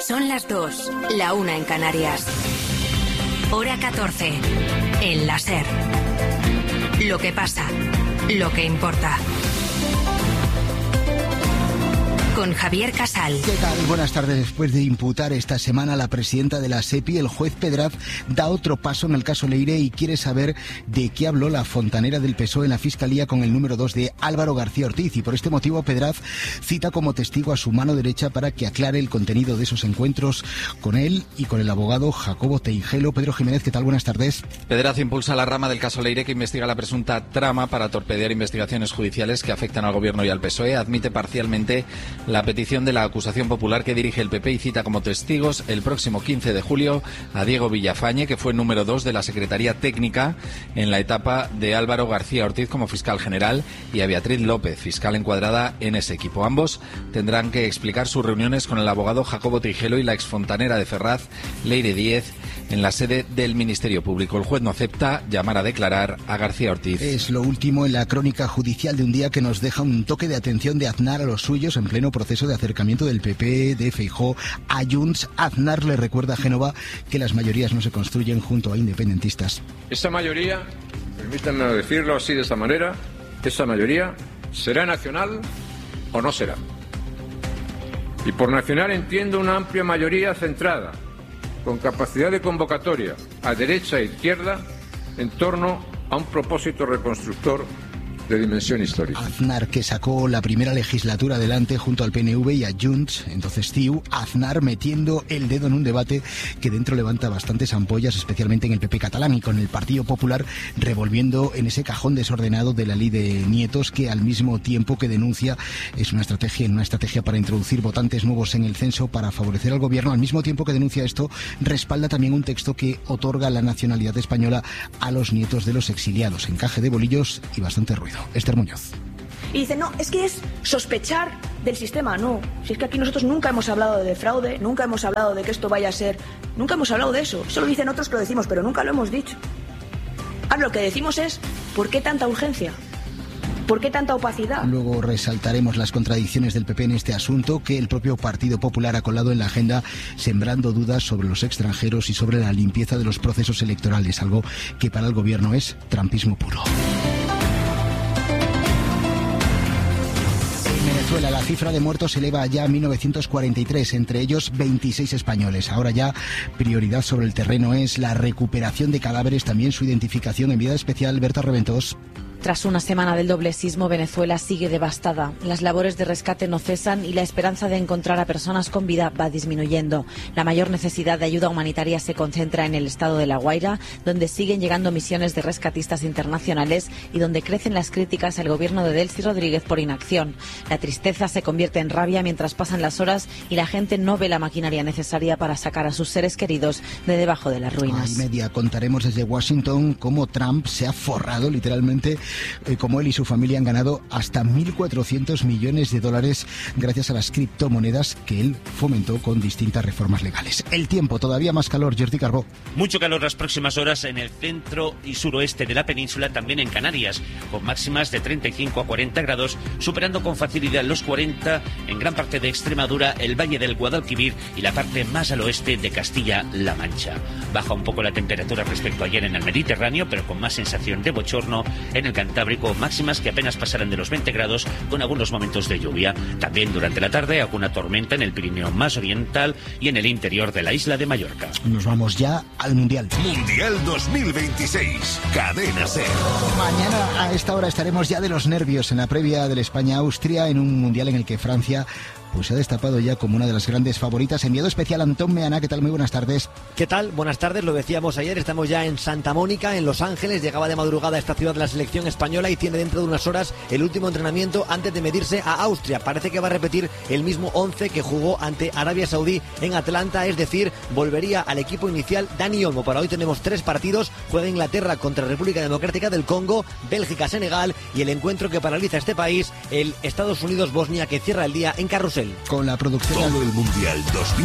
Son las 2, la 1 en Canarias. Hora 14, en la SER. Lo que pasa, lo que importa. Con Javier Casal. ¿Qué tal? Buenas tardes. Después de imputar esta semana a la presidenta de la SEPI, el juez Pedraz da otro paso en el caso Leire y quiere saber de qué habló la fontanera del PSOE en la Fiscalía con el número 2 de Álvaro García Ortiz. Y por este motivo Pedraz cita como testigo a su mano derecha para que aclare el contenido de esos encuentros con él y con el abogado Jacobo Teijelo. Pedro Jiménez, ¿qué tal? Buenas tardes. Pedraz impulsa la rama del caso Leire que investiga la presunta trama para torpedear investigaciones judiciales que afectan al Gobierno y al PSOE. Admite parcialmente la petición de la acusación popular que dirige el PP y cita como testigos el próximo 15 de julio a Diego Villafañe, que fue número 2 de la Secretaría Técnica en la etapa de Álvaro García Ortiz como fiscal general, y a Beatriz López, fiscal encuadrada en ese equipo. Ambos tendrán que explicar sus reuniones con el abogado Jacobo Teijelo y la exfontanera de Ferraz, Leire Díez, en la sede del Ministerio Público. El juez no acepta llamar a declarar a García Ortiz. Es lo último en la crónica judicial de un día que nos deja un toque de atención de Aznar a los suyos en pleno proceso de acercamiento del PP, de Feijóo a Junts. Aznar le recuerda a Génova que las mayorías no se construyen junto a independentistas. Esa mayoría, permítanme decirlo así de esta manera, esa mayoría será nacional o no será. Y por nacional entiendo una amplia mayoría centrada, con capacidad de convocatoria a derecha e izquierda en torno a un propósito reconstructor de dimensión histórica. Aznar, que sacó la primera legislatura adelante junto al PNV y a Junts, entonces CiU. Aznar metiendo el dedo en un debate que dentro levanta bastantes ampollas, especialmente en el PP catalán, y con el Partido Popular revolviendo en ese cajón desordenado de la ley de nietos, que al mismo tiempo que denuncia es una estrategia para introducir votantes nuevos en el censo para favorecer al gobierno. Al mismo tiempo que denuncia esto, respalda también un texto que otorga la nacionalidad española a los nietos de los exiliados. Encaje de bolillos y bastante ruido. Esther Muñoz. Y dice, no, es que es sospechar del sistema. No, si es que aquí nosotros nunca hemos hablado de fraude, nunca hemos hablado de que esto vaya a ser, nunca hemos hablado de eso. Eso lo dicen otros que lo decimos, pero nunca lo hemos dicho. Ahora lo que decimos es, ¿por qué tanta urgencia? ¿Por qué tanta opacidad? Luego resaltaremos las contradicciones del PP en este asunto que el propio Partido Popular ha colado en la agenda, sembrando dudas sobre los extranjeros y sobre la limpieza de los procesos electorales, algo que para el gobierno es trampismo puro. Venezuela, la cifra de muertos se eleva ya a 1943, entre ellos 26 españoles. Ahora ya prioridad sobre el terreno es la recuperación de cadáveres, también su identificación. Enviada especial Berta Reventós. Tras una semana del doble sismo, Venezuela sigue devastada. Las labores de rescate no cesan y la esperanza de encontrar a personas con vida va disminuyendo. La mayor necesidad de ayuda humanitaria se concentra en el estado de La Guaira, donde siguen llegando misiones de rescatistas internacionales y donde crecen las críticas al gobierno de Delcy Rodríguez por inacción. La tristeza se convierte en rabia mientras pasan las horas y la gente no ve la maquinaria necesaria para sacar a sus seres queridos de debajo de las ruinas. Y media contaremos desde Washington cómo Trump se ha forrado literalmente, como él y su familia han ganado hasta 1.400 millones de dólares gracias a las criptomonedas que él fomentó con distintas reformas legales. El tiempo, todavía más calor, Jordi Carbó. Mucho calor las próximas horas en el centro y suroeste de la península, también en Canarias, con máximas de 35 a 40 grados, superando con facilidad los 40 en gran parte de Extremadura, el Valle del Guadalquivir y la parte más al oeste de Castilla-La Mancha. Baja un poco la temperatura respecto a ayer en el Mediterráneo, pero con más sensación de bochorno en el Cantábrico, máximas que apenas pasarán de los 20 grados con algunos momentos de lluvia. También durante la tarde alguna tormenta en el Pirineo más oriental y en el interior de la isla de Mallorca. Nos vamos ya al Mundial. Mundial 2026, Cadena SER. Mañana a esta hora estaremos ya de los nervios en la previa del España-Austria, en un Mundial en el que Francia pues se ha destapado ya como una de las grandes favoritas. Enviado especial Antón Meana, ¿qué tal? Muy buenas tardes. ¿Qué tal? Buenas tardes, lo decíamos ayer, estamos ya en Santa Mónica, en Los Ángeles. Llegaba de madrugada a esta ciudad de la selección española y tiene dentro de unas horas el último entrenamiento antes de medirse a Austria. Parece que va a repetir el mismo 11 que jugó ante Arabia Saudí en Atlanta, es decir, volvería al equipo inicial Dani Olmo. Para hoy tenemos 3 partidos, juega Inglaterra contra República Democrática del Congo, Bélgica-Senegal y el encuentro que paraliza este país, el Estados Unidos-Bosnia, que cierra el día en Carrusel. Con la producción todo el Mundial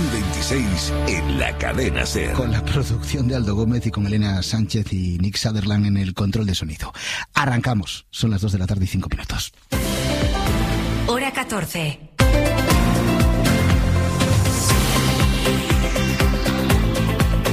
2026 en la Cadena SER. Con la producción de Aldo Gómez y con Elena Sánchez y Nick Sutherland en el control de sonido. Arrancamos, son las 2 de la tarde y 5 minutos. Hora 14.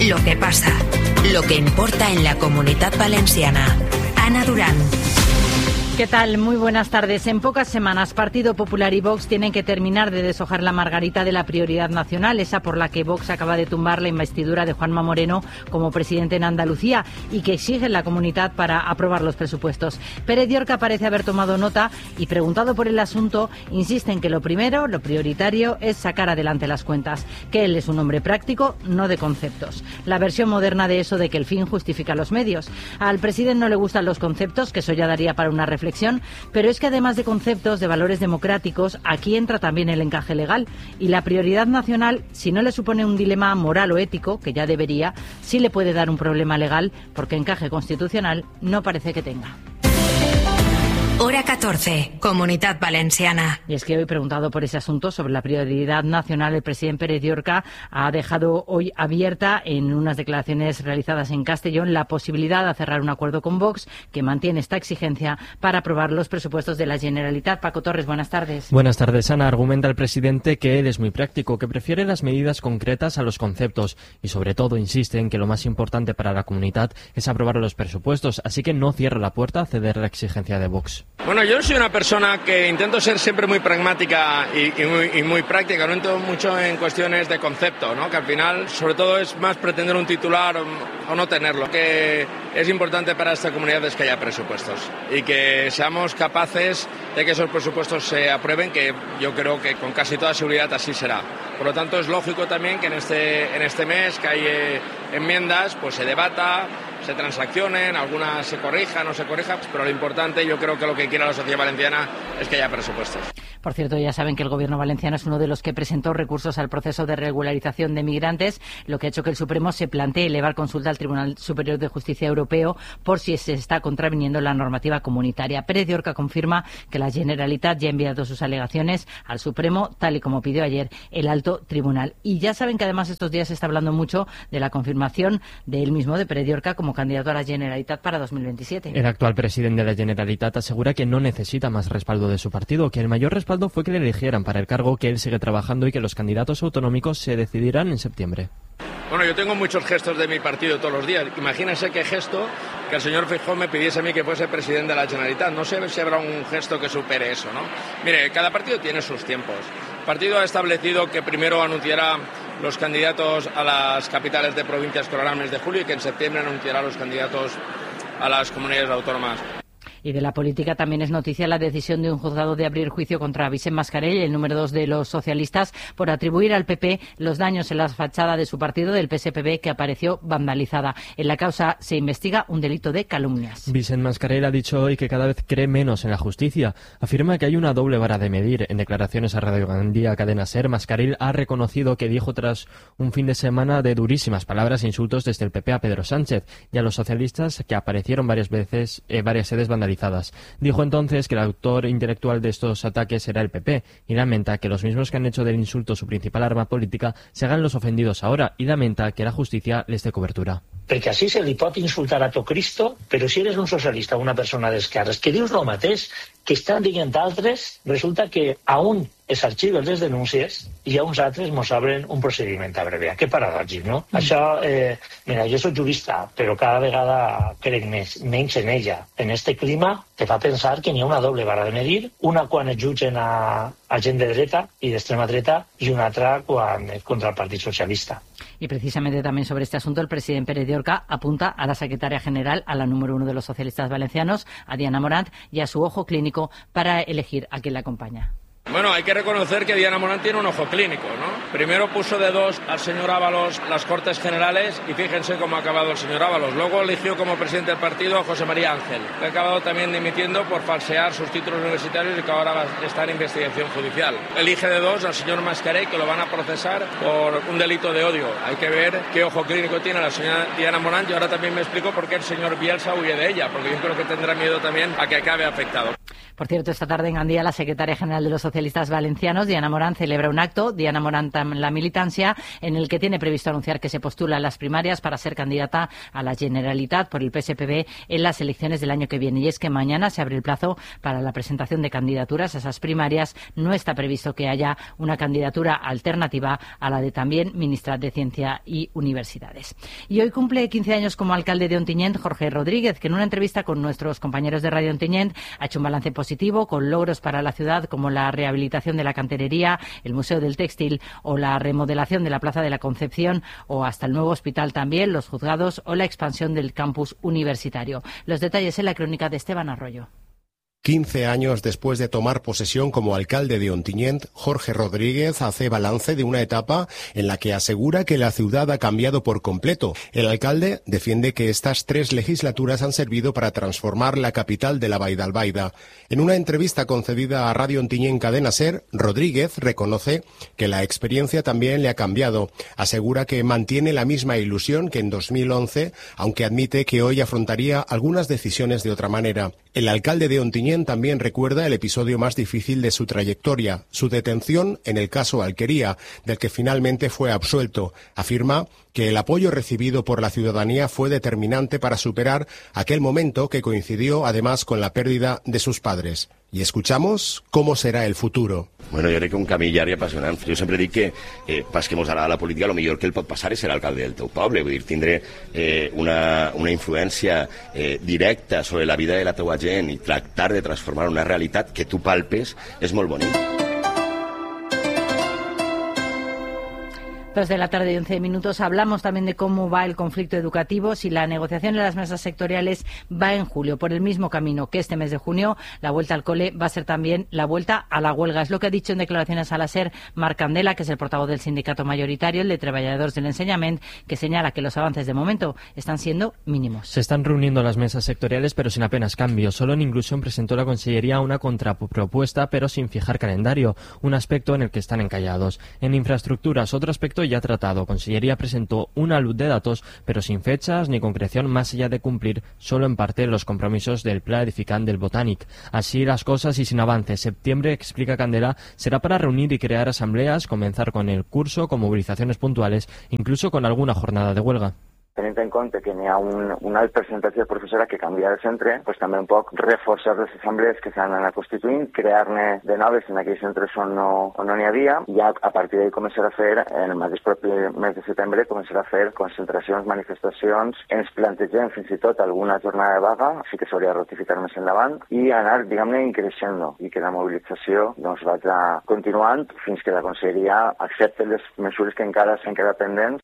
Lo que pasa, lo que importa en la Comunitat Valenciana. Ana Durán. ¿Qué tal? Muy buenas tardes. En pocas semanas, Partido Popular y Vox tienen que terminar de deshojar la margarita de la prioridad nacional, esa por la que Vox acaba de tumbar la investidura de Juanma Moreno como presidente en Andalucía y que exige la comunidad para aprobar los presupuestos. Pérez Llorca parece haber tomado nota y, preguntado por el asunto, insiste en que lo primero, lo prioritario, es sacar adelante las cuentas, que él es un hombre práctico, no de conceptos. La versión moderna de eso de que el fin justifica los medios. Al presidente no le gustan los conceptos, que eso ya daría para una reflexión, pero es que además de conceptos de valores democráticos, aquí entra también el encaje legal y la prioridad nacional, si no le supone un dilema moral o ético, que ya debería, sí le puede dar un problema legal porque encaje constitucional no parece que tenga. Hora 14, Comunitat Valenciana. Y es que hoy, preguntado por ese asunto sobre la prioridad nacional, el presidente Pérez Llorca ha dejado hoy abierta en unas declaraciones realizadas en Castellón la posibilidad de cerrar un acuerdo con Vox que mantiene esta exigencia para aprobar los presupuestos de la Generalitat. Paco Torres, buenas tardes. Buenas tardes, Ana. Argumenta el presidente que él es muy práctico, que prefiere las medidas concretas a los conceptos y sobre todo insiste en que lo más importante para la comunidad es aprobar los presupuestos, así que no cierra la puerta a ceder la exigencia de Vox. Bueno, yo soy una persona que intento ser siempre muy pragmática y muy práctica, no entro mucho en cuestiones de concepto, ¿no? Que al final, sobre todo, es más pretender un titular o no tenerlo. Lo que es importante para esta comunidad es que haya presupuestos y que seamos capaces de que esos presupuestos se aprueben, que yo creo que con casi toda seguridad así será. Por lo tanto, es lógico también que en este mes que hay enmiendas, pues se debata, se transaccionen, algunas se corrijan, no se corrijan, pero lo importante, yo creo que lo que quiere la sociedad valenciana es que haya presupuestos. Por cierto, ya saben que el Gobierno valenciano es uno de los que presentó recursos al proceso de regularización de migrantes, lo que ha hecho que el Supremo se plantee elevar consulta al Tribunal Superior de Justicia Europeo por si se está contraviniendo la normativa comunitaria. Pérez Llorca confirma que la Generalitat ya ha enviado sus alegaciones al Supremo, tal y como pidió ayer el Alto Tribunal. Y ya saben que además estos días se está hablando mucho de la confirmación de él mismo, de Pérez Llorca, como candidato a la Generalitat para 2027. El actual presidente de la Generalitat asegura que no necesita más respaldo de su partido, que el mayor respaldo fue que le eligieran para el cargo, que él sigue trabajando y que los candidatos autonómicos se decidirán en septiembre. Bueno, yo tengo muchos gestos de mi partido todos los días. Imagínense qué gesto que el señor Feijóo me pidiese a mí que fuese presidente de la Generalitat. No sé si habrá un gesto que supere eso, ¿no? Mire, cada partido tiene sus tiempos. El partido ha establecido que primero anunciará los candidatos a las capitales de provincias con el mes de julio y que en septiembre anunciará los candidatos a las comunidades autónomas. Y de la política también es noticia la decisión de un juzgado de abrir juicio contra Vicent Mascarell, el número 2 de los socialistas, por atribuir al PP los daños en la fachada de su partido, del PSPB, que apareció vandalizada. En la causa se investiga un delito de calumnias. Vicent Mascarell ha dicho hoy que cada vez cree menos en la justicia. Afirma que hay una doble vara de medir. En declaraciones a Radio Gandía Cadena SER, Mascarell ha reconocido que dijo tras un fin de semana de durísimas palabras e insultos desde el PP a Pedro Sánchez y a los socialistas que aparecieron varias sedes vandalizadas. Dijo entonces que el autor intelectual de estos ataques era el PP y lamenta que los mismos que han hecho del insulto su principal arma política se hagan los ofendidos ahora y lamenta que la justicia les dé cobertura. Perquè així se li pot insultar a tot Cristo, però si eres un socialista o una persona d'esquerres que dius el mateix que estan dient altres, resulta que a un es arxiven les denúncies i a uns altres mos obren un procediment abreviat. Que paradògic, no? Això, mira, jo soc jurista, però cada vegada crec menys en ella. En este clima te fa pensar que n'hi ha una doble vara de medir, una quan es jutgen a gent de dreta i d'extrema dreta i una altra quan és contra el Partit Socialista. Y precisamente también sobre este asunto el presidente Pérez Llorca apunta a la secretaria general, a la número 1 de los socialistas valencianos, a Diana Morant, y a su ojo clínico para elegir a quien la acompaña. Bueno, hay que reconocer que Diana Morant tiene un ojo clínico, ¿no? Primero puso de 2 al señor Ábalos las Cortes Generales y fíjense cómo ha acabado el señor Ábalos. Luego eligió como presidente del partido a José María Ángel, que ha acabado también dimitiendo por falsear sus títulos universitarios y que ahora está en investigación judicial. Elige de 2 al señor Mascarell, que lo van a procesar por un delito de odio. Hay que ver qué ojo clínico tiene la señora Diana Morant y ahora también me explico por qué el señor Bielsa huye de ella, porque yo creo que tendrá miedo también a que acabe afectado. Por cierto, esta tarde en Gandía la secretaria general de los socialistas valencianos, Diana Morán, celebra un acto, Diana Morán la militancia, en el que tiene previsto anunciar que se postula a las primarias para ser candidata a la Generalitat por el PSPB en las elecciones del año que viene. Y es que mañana se abre el plazo para la presentación de candidaturas a esas primarias. No está previsto que haya una candidatura alternativa a la de también ministra de Ciencia y Universidades. Y hoy cumple 15 años como alcalde de Ontinyent Jorge Rodríguez, que en una entrevista con nuestros compañeros de Radio Ontinyent ha hecho un balance positivo con logros para la ciudad como la rehabilitación de la canterería, el Museo del Textil o la remodelación de la Plaza de la Concepción o hasta el nuevo hospital también, los juzgados o la expansión del campus universitario. Los detalles en la crónica de Esteban Arroyo. 15 años después de tomar posesión como alcalde de Ontinyent, Jorge Rodríguez hace balance de una etapa en la que asegura que la ciudad ha cambiado por completo. El alcalde defiende que estas 3 legislaturas han servido para transformar la capital de la Vall d'Albaida. En una entrevista concedida a Radio Ontinyent Cadena SER, Rodríguez reconoce que la experiencia también le ha cambiado. Asegura que mantiene la misma ilusión que en 2011, aunque admite que hoy afrontaría algunas decisiones de otra manera. El alcalde de Ontinyent también recuerda el episodio más difícil de su trayectoria, su detención en el caso Alquería, del que finalmente fue absuelto. Afirma que el apoyo recibido por la ciudadanía fue determinante para superar aquel momento que coincidió además con la pérdida de sus padres. I escuchamos cómo será el futuro. Bueno, jo crec que un camí llarg i apassionant. Jo sempre dic que pas que mos agrada la política, el millor que el pot passar és ser alcalde del teu poble, vull dir, tindre una influència directa sobre la vida de la teua gent i tractar de transformar una realitat que tu palpes és molt bonic. 2 de la tarde y 11 minutos. Hablamos también de cómo va el conflicto educativo, si la negociación en las mesas sectoriales va en julio por el mismo camino que este mes de junio. La vuelta al cole va a ser también la vuelta a la huelga. Es lo que ha dicho en declaraciones a la SER Marc Candela, que es el portavoz del sindicato mayoritario, el de Treballadors del Ensenyament, que señala que los avances de momento están siendo mínimos. Se están reuniendo las mesas sectoriales, pero sin apenas cambios. Solo en Inclusión presentó la Consellería una contrapropuesta, pero sin fijar calendario, un aspecto en el que están encallados. En infraestructuras, otro aspecto ya tratado. Consellería presentó una luz de datos, pero sin fechas ni concreción más allá de cumplir solo en parte los compromisos del Pla Edificant del Botànic. Así las cosas y sin avance. Septiembre, explica Candela, será para reunir y crear asambleas, comenzar con el curso, con movilizaciones puntuales, incluso con alguna jornada de huelga. Tenint en compte que n'hi ha un alt percentatge de professorat que canvia de centre, pues també un poc reforçar les assemblees que s'han anat constituint, crear-ne de noves en aquells centres on no n'hi havia, i a partir d'ahir començar a fer, en el mateix propi mes de setembre, començar a fer concentracions, manifestacions, ens plantegem fins i tot alguna jornada de vaga, sí que s'hauria de ratificar més endavant, i anar, diguem-ne, increixent, i que la mobilització doncs vagi continuant fins que la Conselleria accepti les mesures que encara s'han quedat pendents.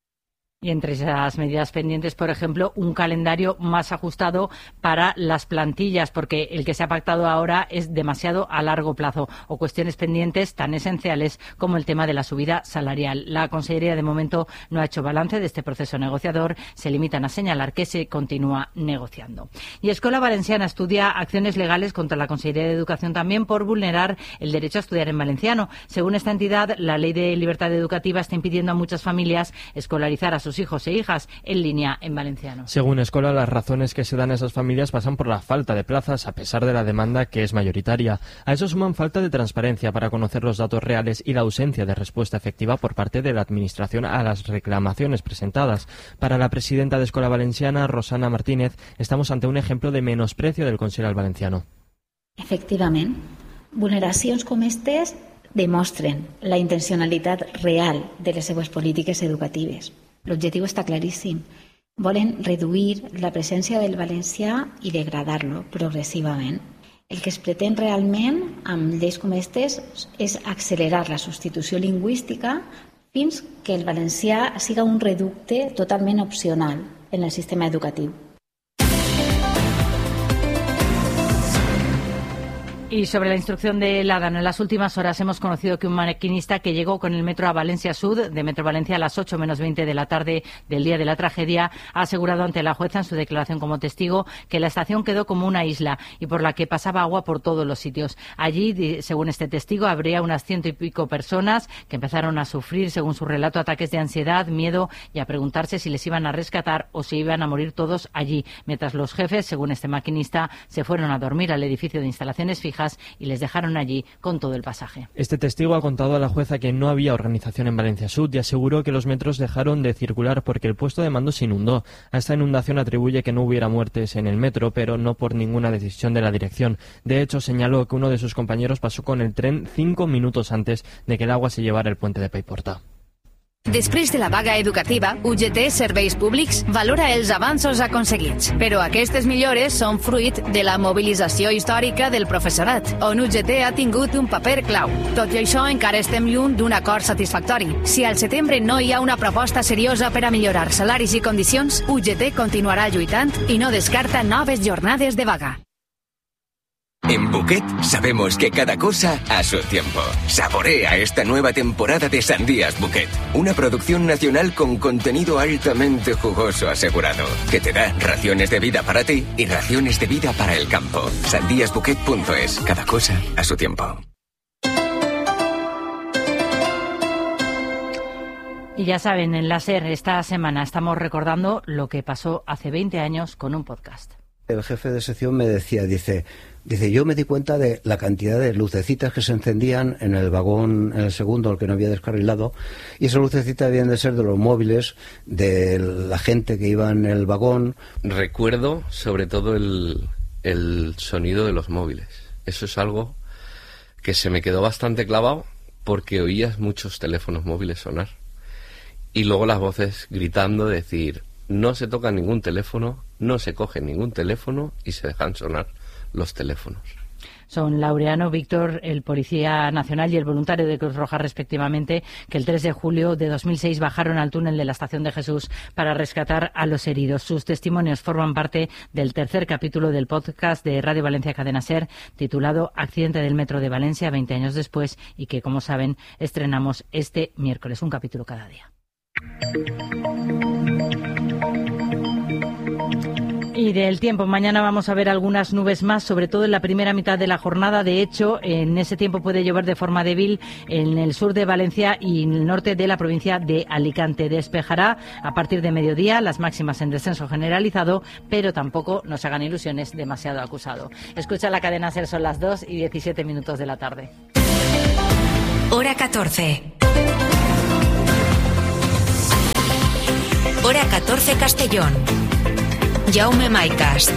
Y entre esas medidas pendientes, por ejemplo, un calendario más ajustado para las plantillas, porque el que se ha pactado ahora es demasiado a largo plazo, o cuestiones pendientes tan esenciales como el tema de la subida salarial. La Consellería de momento no ha hecho balance de este proceso negociador, se limitan a señalar que se continúa negociando. Y Escola Valenciana estudia acciones legales contra la Consellería de Educación también por vulnerar el derecho a estudiar en valenciano. Según esta entidad, la Ley de Libertad Educativa está impidiendo a muchas familias escolarizar a sus hijos e hijas en línea en valenciano. Según Escola, las razones que se dan a esas familias pasan por la falta de plazas a pesar de la demanda que es mayoritaria. A eso suman falta de transparencia para conocer los datos reales y la ausencia de respuesta efectiva por parte de la Administración a las reclamaciones presentadas. Para la presidenta de Escola Valenciana, Rosana Martínez, estamos ante un ejemplo de menosprecio del Consell al Valenciano. Efectivament, vulneracions com aquestes demostren la intencionalitat real de les seues polítiques educatives. L'objectiu està claríssim. Volen reduir la presència del valencià i degradar-lo progressivament. El que es pretén realment amb lleis com aquestes és accelerar la substitució lingüística fins que el valencià siga un reducte totalment opcional en el sistema educatiu. Y sobre la instrucción de Ládano, en las últimas horas hemos conocido que un maquinista que llegó con el metro a Valencia Sud, de Metro Valencia, a las 8 menos 20 de la tarde del día de la tragedia, ha asegurado ante la jueza en su declaración como testigo que la estación quedó como una isla y por la que pasaba agua por todos los sitios. Allí, según este testigo, habría unas 100 y pico personas que empezaron a sufrir, según su relato, ataques de ansiedad, miedo y a preguntarse si les iban a rescatar o si iban a morir todos allí, mientras los jefes, según este maquinista, se fueron a dormir al edificio de instalaciones fijas y les dejaron allí con todo el pasaje. Este testigo ha contado a la jueza que no había organización en Valencia Sud y aseguró que los metros dejaron de circular porque el puesto de mando se inundó. A esta inundación atribuye que no hubiera muertes en el metro, pero no por ninguna decisión de la dirección. De hecho, señaló que uno de sus compañeros pasó con el tren 5 minutos antes de que el agua se llevara el puente de Paiporta. Després de la vaga educativa, UGT Serveis Públics valora els avanços aconseguits, però aquestes millores són fruit de la mobilització històrica del professorat, on UGT ha tingut un paper clau. Tot i això, encara estem lluny d'un acord satisfactori. Si al setembre no hi ha una proposta seriosa per a millorar salaris i condicions, UGT continuarà lluitant i no descarta noves jornades de vaga. En Buquet sabemos que cada cosa a su tiempo. Saborea esta nueva temporada de Sandías Buquet, una producción nacional con contenido altamente jugoso asegurado, que te da raciones de vida para ti y raciones de vida para el campo. Sandíasbuquet.es, cada cosa a su tiempo. Y ya saben, en la SER esta semana estamos recordando lo que pasó hace 20 años con un podcast. El jefe de sección me decía, dice, yo me di cuenta de la cantidad de lucecitas que se encendían en el vagón, en el segundo, el que no había descarrilado, y esas lucecitas debían de ser de los móviles, de la gente que iba en el vagón. Recuerdo sobre todo el sonido de los móviles. Eso es algo que se me quedó bastante clavado porque oías muchos teléfonos móviles sonar. Y luego las voces gritando, decir, no se toca ningún teléfono, no se coge ningún teléfono y se dejan sonar los teléfonos. Son Laureano Víctor, el policía nacional, y el voluntario de Cruz Roja, respectivamente, que el 3 de julio de 2006 bajaron al túnel de la Estación de Jesús para rescatar a los heridos. Sus testimonios forman parte del tercer capítulo del podcast de Radio Valencia Cadena SER, titulado Accidente del Metro de Valencia, 20 años después, y que, como saben, estrenamos este miércoles, un capítulo cada día. Y del tiempo, mañana vamos a ver algunas nubes más, sobre todo en la primera mitad de la jornada. De hecho, en ese tiempo puede llover de forma débil en el sur de Valencia y en el norte de la provincia de Alicante. Despejará a partir de mediodía, las máximas en descenso generalizado, pero tampoco nos hagan ilusiones, demasiado acusado. Escucha la cadena SER, son las 2:17 de la tarde. Hora 14. Hora 14 Castellón. Jaume Maicas.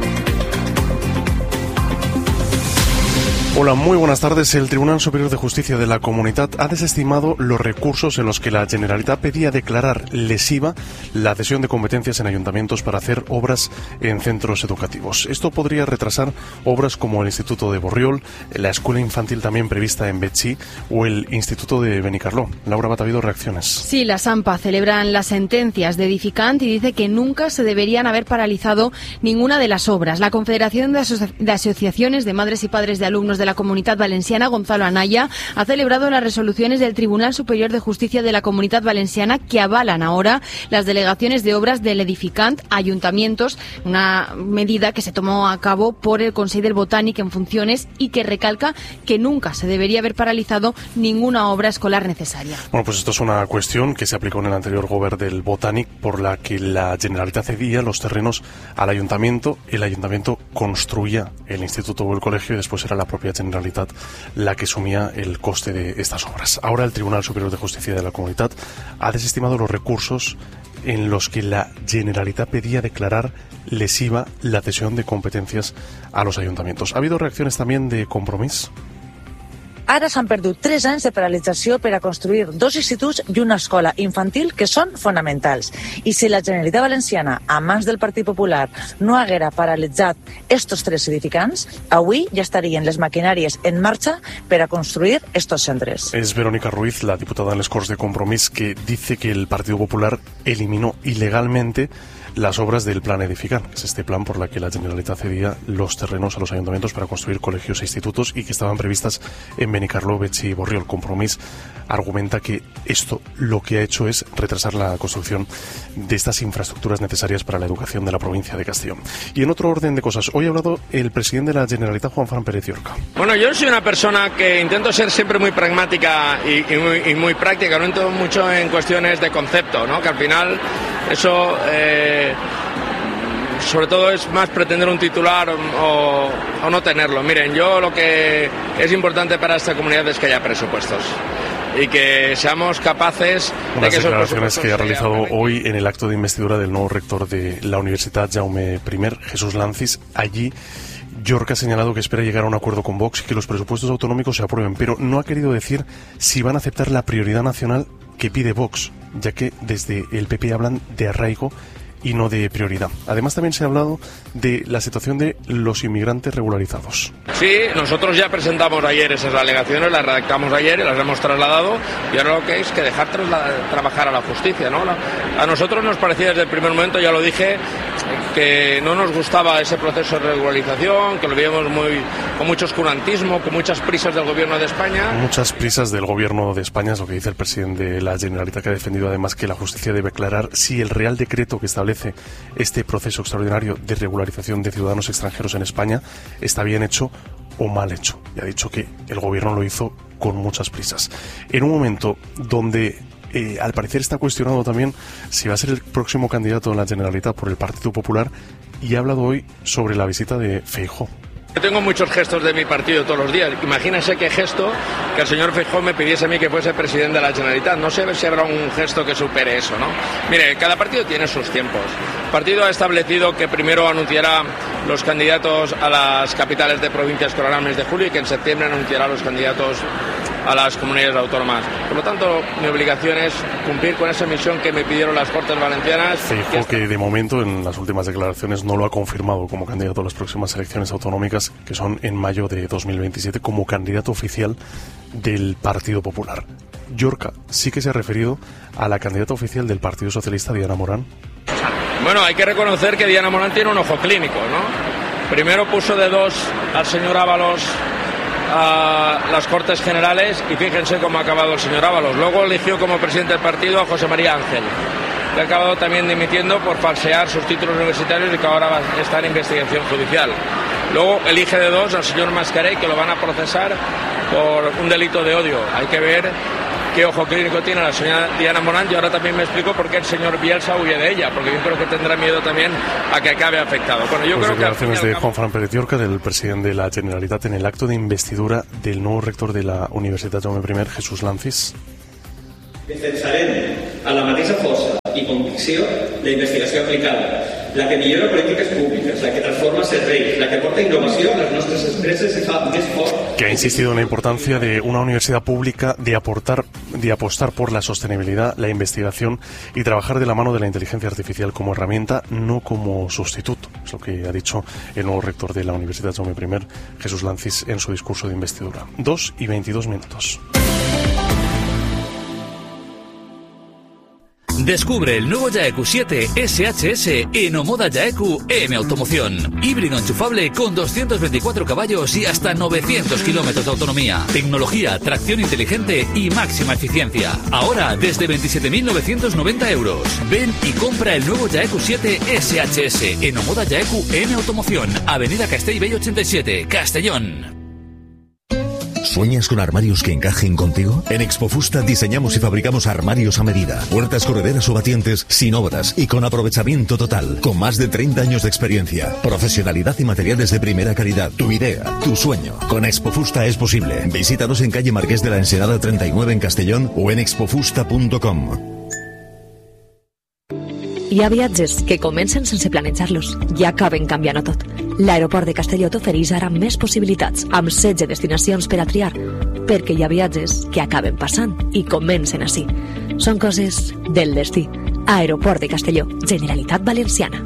Hola, muy buenas tardes. El Tribunal Superior de Justicia de la Comunitat ha desestimado los recursos en los que la Generalitat pedía declarar lesiva la cesión de competencias en ayuntamientos para hacer obras en centros educativos. Esto podría retrasar obras como el Instituto de Borriol, la escuela infantil también prevista en Betxí o el Instituto de Benicarló. Laura Batavido, reacciones. Sí, la SAMPA celebran las sentencias de Edificant y dice que nunca se deberían haber paralizado ninguna de las obras. La Confederación de Asociaciones de Madres y Padres de Alumnos de la Comunitat Valenciana, Gonzalo Anaya, ha celebrado las resoluciones del Tribunal Superior de Justicia de la Comunitat Valenciana que avalan ahora las delegaciones de obras del Edificant a ayuntamientos, una medida que se tomó a cabo por el Consell del Botànic en funciones y que recalca que nunca se debería haber paralizado ninguna obra escolar necesaria. Bueno, pues esto es una cuestión que se aplicó en el anterior gobierno del Botànic, por la que la Generalitat cedía los terrenos al ayuntamiento, el ayuntamiento construía el instituto o el colegio y después era la propia Generalitat la que asumía el coste de estas obras. Ahora el Tribunal Superior de Justicia de la Comunitat ha desestimado los recursos en los que la Generalitat pedía declarar lesiva la cesión de competencias a los ayuntamientos. ¿Ha habido reacciones también de Compromís? Ara s'han perdut 3 anys de paralització per a construir 2 instituts i una escola infantil que són fonamentals. I si la Generalitat Valenciana, a mans del Partit Popular, no haguera paralitzat estos 3 edificants, avui ja estarien les maquinàries en marxa per a construir estos centres. Es Verónica Ruiz, la diputada en les Corts de Compromís, que dice que el Partido Popular eliminó ilegalmente las obras del Plan Edificar, que es este plan por la que la Generalitat cedía los terrenos a los ayuntamientos para construir colegios e institutos y que estaban previstas en Benicarló, Betxí y Borriol. Compromís argumenta que esto lo que ha hecho es retrasar la construcción de estas infraestructuras necesarias para la educación de la provincia de Castellón. Y en otro orden de cosas, hoy ha hablado el presidente de la Generalitat, Juanfran Pérez Llorca. Bueno, yo soy una persona que intento ser siempre muy pragmática y muy práctica, no entro mucho en cuestiones de concepto, ¿no? Que al final eso sobre todo es más pretender un titular o no tenerlo. Miren, yo lo que es importante para esta comunidad es que haya presupuestos y que seamos capaces de que esos declaraciones que ha realizado hoy en el acto de investidura del nuevo rector de la Universitat Jaume I, Jesús Lancis. Allí Llorca ha señalado que espera llegar a un acuerdo con Vox y que los presupuestos autonómicos se aprueben, pero no ha querido decir si van a aceptar la prioridad nacional que pide Vox, ya que desde el PP hablan de arraigo y no de prioridad. Además, también se ha hablado de la situación de los inmigrantes regularizados. Sí, nosotros ya presentamos ayer esas alegaciones, las redactamos ayer y las hemos trasladado, y ahora lo que es que dejar trabajar a la justicia, ¿no? A nosotros nos parecía desde el primer momento, ya lo dije, que no nos gustaba ese proceso de regularización, que lo veíamos con mucho oscurantismo, con muchas prisas del gobierno de España. Muchas prisas del gobierno de España, es lo que dice el presidente de la Generalitat, que ha defendido además que la justicia debe aclarar si el Real Decreto que establece este proceso extraordinario de regularización de ciudadanos extranjeros en España está bien hecho o mal hecho. Y ha dicho que el gobierno lo hizo con muchas prisas. En un momento donde al parecer está cuestionado también si va a ser el próximo candidato en la Generalitat por el Partido Popular, y ha hablado hoy sobre la visita de Feijóo. Yo tengo muchos gestos de mi partido todos los días. Imagínense qué gesto que el señor Feijóo me pidiese a mí que fuese presidente de la Generalitat. No sé si habrá un gesto que supere eso, ¿no? Mire, cada partido tiene sus tiempos. El partido ha establecido que primero anunciará los candidatos a las capitales de provincias con el mes de julio y que en septiembre anunciará los candidatos a las comunidades autónomas. Por lo tanto, mi obligación es cumplir con esa misión que me pidieron las Cortes Valencianas. Feijóo, que de momento en las últimas declaraciones no lo ha confirmado como candidato a las próximas elecciones autonómicas, que son en mayo de 2027, como candidato oficial del Partido Popular. Llorca sí que se ha referido a la candidata oficial del Partido Socialista, Diana Morán. Bueno, hay que reconocer que Diana Morán tiene un ojo clínico, ¿no? Primero puso de 2 al señor Ábalos a las Cortes Generales y fíjense cómo ha acabado el señor Ábalos. Luego eligió como presidente del partido a José María Ángel, que ha acabado también dimitiendo por falsear sus títulos universitarios y que ahora está en investigación judicial. Luego elige de 2 al señor Mascarell, que lo van a procesar por un delito de odio. Hay que ver qué ojo clínico tiene la señora Diana Morán, y ahora también me explico por qué el señor Bielsa huye de ella, porque yo creo que tendrá miedo también a que acabe afectado. Bueno, yo creo declaraciones de Juanfran Pérez Llorca, del presidente de la Generalitat, en el acto de investidura del nuevo rector de la Universitat Jaume I, Jesús Lancis. Defensarem a la mateixa força i convicció la investigació aplicada, la que millora polítiques públiques, la que transforma serveis, la que aporta innovació a les nostres empreses i fa més fort. Que ha insistido en la importancia de una universidad pública de apostar por la sostenibilidad, la investigación y trabajar de la mano de la inteligencia artificial como herramienta, no como sustituto. Es lo que ha dicho el nuevo rector de la Universitat Jaume I, Jesús Lancis, en su discurso de investidura. 2:22. Descubre el nuevo Jaeku 7 SHS en Omoda Jaeku M Automoción. Híbrido enchufable con 224 caballos y hasta 900 kilómetros de autonomía. Tecnología, tracción inteligente y máxima eficiencia. Ahora desde 27.990 euros. Ven y compra el nuevo Jaeku 7 SHS en Omoda Jaeku M Automoción. Avenida Castellbell 87, Castellón. ¿Sueñas con armarios que encajen contigo? En Expofusta diseñamos y fabricamos armarios a medida, puertas correderas o batientes sin obras y con aprovechamiento total, con más de 30 años de experiencia, profesionalidad y materiales de primera calidad. Tu idea, tu sueño. Con Expofusta es posible. Visítanos en calle Marqués de la Ensenada 39 en Castellón o en expofusta.com. Hi ha viatges que comencen sense planejar-los i acaben canviant-ho tot. L'aeroport de Castelló t'ofereix ara més possibilitats, amb 16 destinacions per a triar. perquè hi ha viatges que acaben passant i comencen així. Són coses del destí. Aeroport de Castelló, Generalitat Valenciana.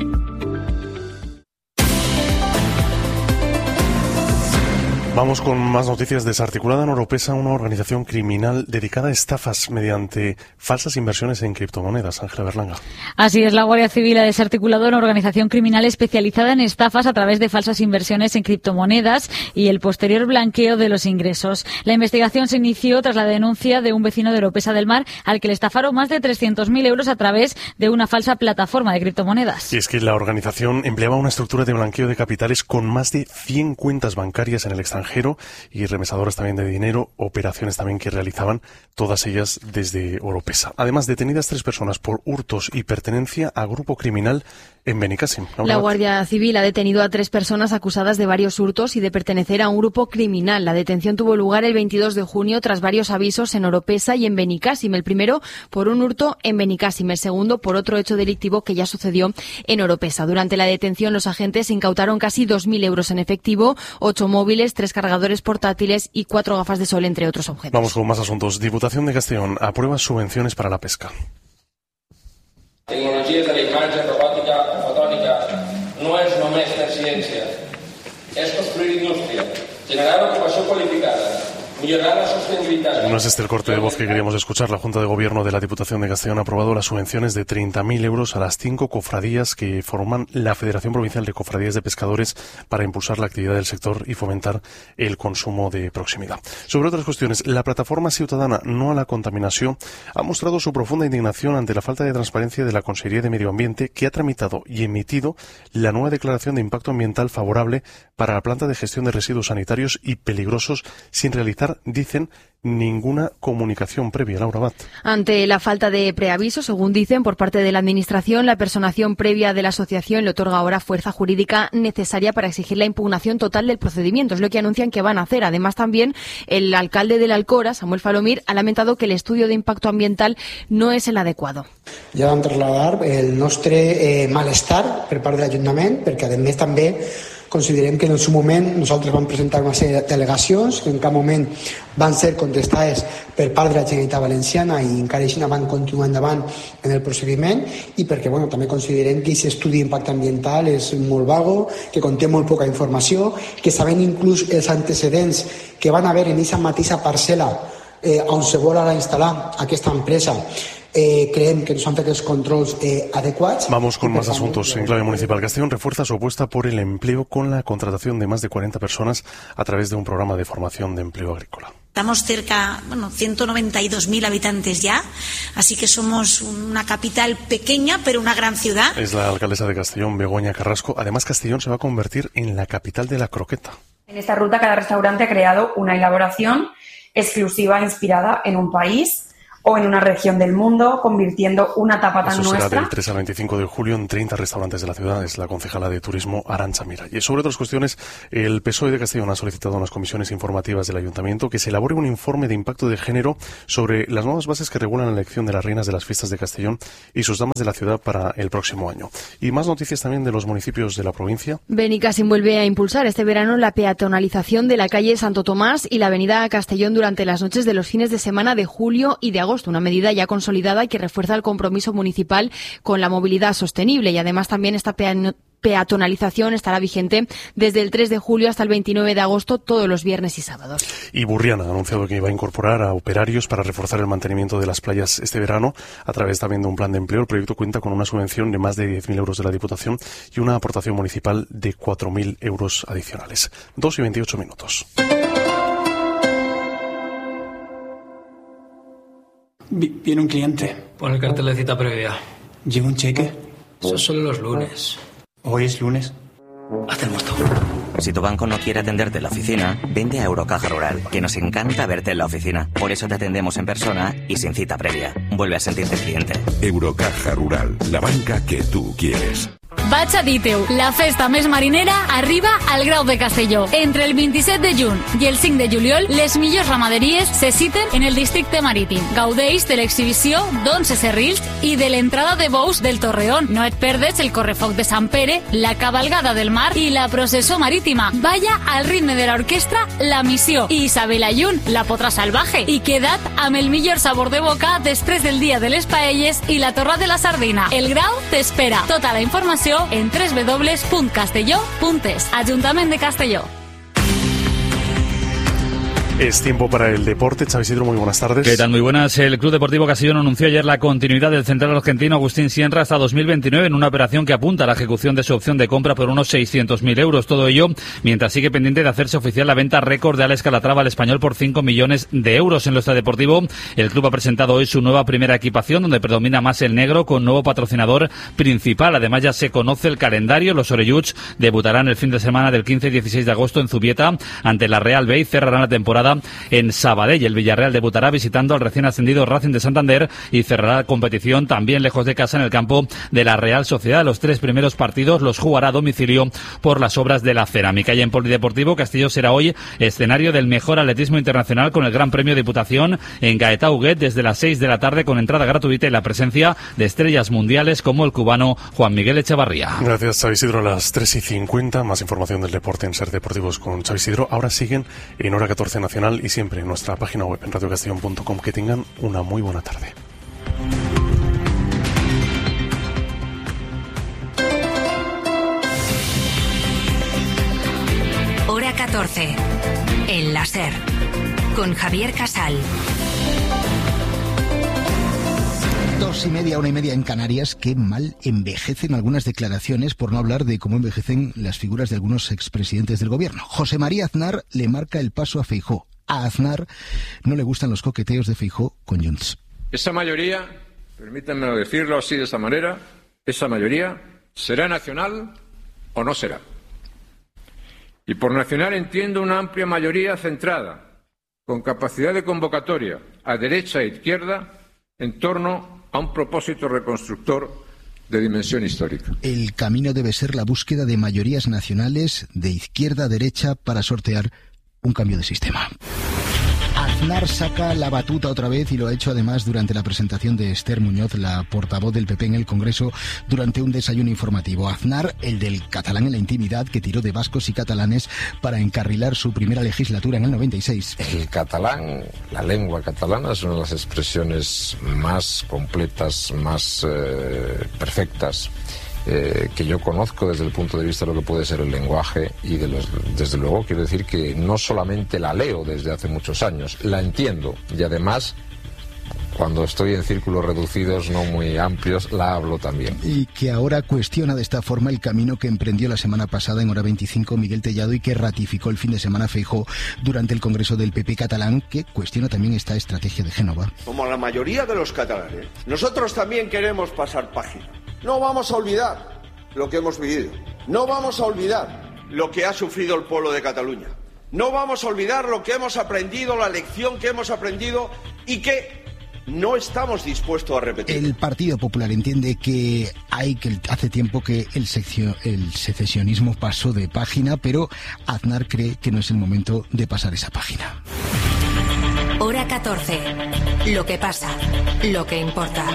Vamos con más noticias. Desarticulada en Oropesa una organización criminal dedicada a estafas mediante falsas inversiones en criptomonedas. Ángela Berlanga. Así es, la Guardia Civil ha desarticulado una organización criminal especializada en estafas a través de falsas inversiones en criptomonedas y el posterior blanqueo de los ingresos. La investigación se inició tras la denuncia de un vecino de Oropesa del Mar al que le estafaron más de 300.000 euros a través de una falsa plataforma de criptomonedas. Y es que la organización empleaba una estructura de blanqueo de capitales con más de 100 cuentas bancarias en el extranjero y remesadoras también de dinero, operaciones también que realizaban, todas ellas desde Oropesa. Además, detenidas 3 personas por hurtos y pertenencia a grupo criminal en Benicàssim. La Guardia Civil ha detenido a 3 personas acusadas de varios hurtos y de pertenecer a un grupo criminal. La detención tuvo lugar el 22 de junio tras varios avisos en Oropesa y en Benicàssim. El primero por un hurto en Benicàssim, el segundo por otro hecho delictivo que ya sucedió en Oropesa. Durante la detención, los agentes incautaron casi 2.000 euros en efectivo, 8 móviles, 3 cargadores portátiles y 4 gafas de sol, entre otros objetos. Vamos con más asuntos. Diputación de Castellón aprueba subvenciones para la pesca. Tecnologies de la imatge, robòtica o fotònica no és només fer ciència, és construir indústria, generar ocupació qualificada, millorar la sostenibilidad. No es este el corte de voz que queríamos escuchar. La Junta de Gobierno de la Diputación de Castellón ha aprobado las subvenciones de 30.000 euros a las 5 cofradías que forman la Federación Provincial de Cofradías de Pescadores para impulsar la actividad del sector y fomentar el consumo de proximidad. Sobre otras cuestiones, la plataforma ciutadana No a la Contaminació ha mostrado su profunda indignación ante la falta de transparencia de la Consellería de Medio Ambiente, que ha tramitado y emitido la nueva declaración de impacto ambiental favorable para la planta de gestión de residuos sanitarios y peligrosos sin realizar, dicen, ninguna comunicación previa. Laura Abad. Ante la falta de preaviso, según dicen, por parte de la Administración, la personación previa de la asociación le otorga ahora fuerza jurídica necesaria para exigir la impugnación total del procedimiento. Es lo que anuncian que van a hacer. Además, también el alcalde de l'Alcora, Samuel Falomir, ha lamentado que el estudio de impacto ambiental no es el adecuado. Ja vam trasladar el nostre malestar per part de l'Ajuntament, perquè a més també considerem que en el seu moment nosaltres vam presentar una sèrie d'al·legacions que en cap moment van ser contestades per part de la Generalitat Valenciana i encara així van continuar endavant en el procediment, i perquè també considerem que aquest estudi d'impacte ambiental és molt vago, que conté molt poca informació, que sabem inclús els antecedents que van haver en aquesta mateixa parcel·la on se vol ara instal·lar aquesta empresa. Creemos que nos han hecho los controles adecuados. Vamos con más asuntos. En clave municipal, Castellón refuerza su apuesta por el empleo con la contratación de más de 40 personas a través de un programa de formación de empleo agrícola. Estamos cerca, 192.000 habitantes ya, así que somos una capital pequeña, pero una gran ciudad. Es la alcaldesa de Castellón, Begoña Carrasco. Además, Castellón se va a convertir en la capital de la croqueta. En esta ruta, cada restaurante ha creado una elaboración exclusiva inspirada en un país o en una región del mundo, convirtiendo una tapa tan nuestra. Eso será del 3 al 25 de julio en 30 restaurantes de la ciudad. Es la concejala de Turismo, Arantxa Mira. Y sobre otras cuestiones, el PSOE de Castellón ha solicitado a unas comisiones informativas del Ayuntamiento que se elabore un informe de impacto de género sobre las nuevas bases que regulan la elección de las reinas de las fiestas de Castellón y sus damas de la ciudad para el próximo año. Y más noticias también de los municipios de la provincia. Benicàssim vuelve a impulsar este verano la peatonalización de la calle Santo Tomás y la avenida Castellón durante las noches de los fines de semana de julio y de agosto, una medida ya consolidada y que refuerza el compromiso municipal con la movilidad sostenible. Y además también esta peatonalización estará vigente desde el 3 de julio hasta el 29 de agosto, todos los viernes y sábados. Y Burriana ha anunciado que va a incorporar a operarios para reforzar el mantenimiento de las playas este verano a través también de un plan de empleo. El proyecto cuenta con una subvención de más de 10.000 euros de la Diputación y una aportación municipal de 4.000 euros adicionales. 2:28 minutos. Viene un cliente. Pon el cartel de cita previa. ¿Lleva un cheque? Eso solo los lunes. Hoy es lunes. Hacemos todo. Si tu banco no quiere atenderte en la oficina, vente a Eurocaja Rural, que nos encanta verte en la oficina. Por eso te atendemos en persona y sin cita previa. Vuelve a sentirte cliente. Eurocaja Rural, la banca que tú quieres. Vaig a dir-te-ho, la festa més marinera arriba al Grau de Castelló. Entre el 27 de juny i el 5 de juliol, les millors ramaderies se citen en el districte marítim. Gaudeix de l'exhibició d'11 serrils i de l'entrada de bous del Torreón. No et perdes el correfoc de Sant Pere, la cabalgada del mar i la processó marítima. Balla al ritme de l'orquestra La Missió i Isabel Ayun, la potra salvaje. I queda't amb el millor sabor de boca després del dia de les paelles i la torra de la sardina. El Grau t'espera. Tota la informació en www.castelló.es. Ajuntament de Castelló. Es tiempo para el deporte. Xavi Isidro, muy buenas tardes. ¿Qué tal? Muy buenas. El Club Deportivo Castellón anunció ayer la continuidad del central argentino Agustín Sienra hasta 2029 en una operación que apunta a la ejecución de su opción de compra por unos 600.000 euros. Todo ello mientras sigue pendiente de hacerse oficial la venta récord de Alex Calatrava al Español por 5 millones de euros. En lo extradeportivo, el club ha presentado hoy su nueva primera equipación, donde predomina más el negro, con nuevo patrocinador principal. Además, ya se conoce el calendario. Los orelluts debutarán el fin de semana del 15 y 16 de agosto en Zubieta ante la Real B y cerrarán la temporada en Sabadell. El Villarreal debutará visitando al recién ascendido Racing de Santander y cerrará la competición también lejos de casa en el campo de la Real Sociedad. Los 3 primeros partidos los jugará a domicilio por las obras de la cerámica. Y en polideportivo, Castelló será hoy escenario del mejor atletismo internacional con el Gran Premio de Diputación en Gaeta Huguet desde las 6 de la tarde con entrada gratuita y la presencia de estrellas mundiales como el cubano Juan Miguel Echevarría. Gracias, Xavi Isidro. A las 3:50, más información del deporte en Ser Deportivos con Xavi Isidro. Ahora siguen en Hora 14 Nacional y siempre en nuestra página web en radiocastellón.com. Que tengan una muy buena tarde. Hora 14. En la Ser. Con Javier Casal. 2:30, 1:30 en Canarias. Qué mal envejecen algunas declaraciones, por no hablar de cómo envejecen las figuras de algunos expresidentes del gobierno. José María Aznar le marca el paso a Feijóo. A Aznar no le gustan los coqueteos de Feijóo con Junts. Esa mayoría, permítanme decirlo así de esta manera, esa mayoría será nacional o no será. Y por nacional entiendo una amplia mayoría centrada, con capacidad de convocatoria a derecha e izquierda, en torno a un propósito reconstructor de dimensión histórica. El camino debe ser la búsqueda de mayorías nacionales de izquierda a derecha para sortear un cambio de sistema. Aznar saca la batuta otra vez y lo ha hecho además durante la presentación de Esther Muñoz, la portavoz del PP en el Congreso, durante un desayuno informativo. Aznar, el del catalán en la intimidad, que tiró de vascos y catalanes para encarrilar su primera legislatura en el 96. El catalán, la lengua catalana, es una de las expresiones más completas, más perfectas que yo conozco desde el punto de vista de lo que puede ser el lenguaje y desde luego quiero decir que no solamente la leo desde hace muchos años, la entiendo y además cuando estoy en círculos reducidos, no muy amplios, la hablo también. Y que ahora cuestiona de esta forma el camino que emprendió la semana pasada en Hora 25 Miguel Tellado y que ratificó el fin de semana Feijóo durante el Congreso del PP catalán, que cuestiona también esta estrategia de Génova. Como la mayoría de los catalanes, nosotros también queremos pasar página. No vamos a olvidar lo que hemos vivido. No vamos a olvidar lo que ha sufrido el pueblo de Cataluña. No vamos a olvidar lo que hemos aprendido, la lección que hemos aprendido y que no estamos dispuestos a repetir. El Partido Popular entiende que hace tiempo que el secesionismo pasó de página, pero Aznar cree que no es el momento de pasar esa página. Hora 14. Lo que pasa, lo que importa.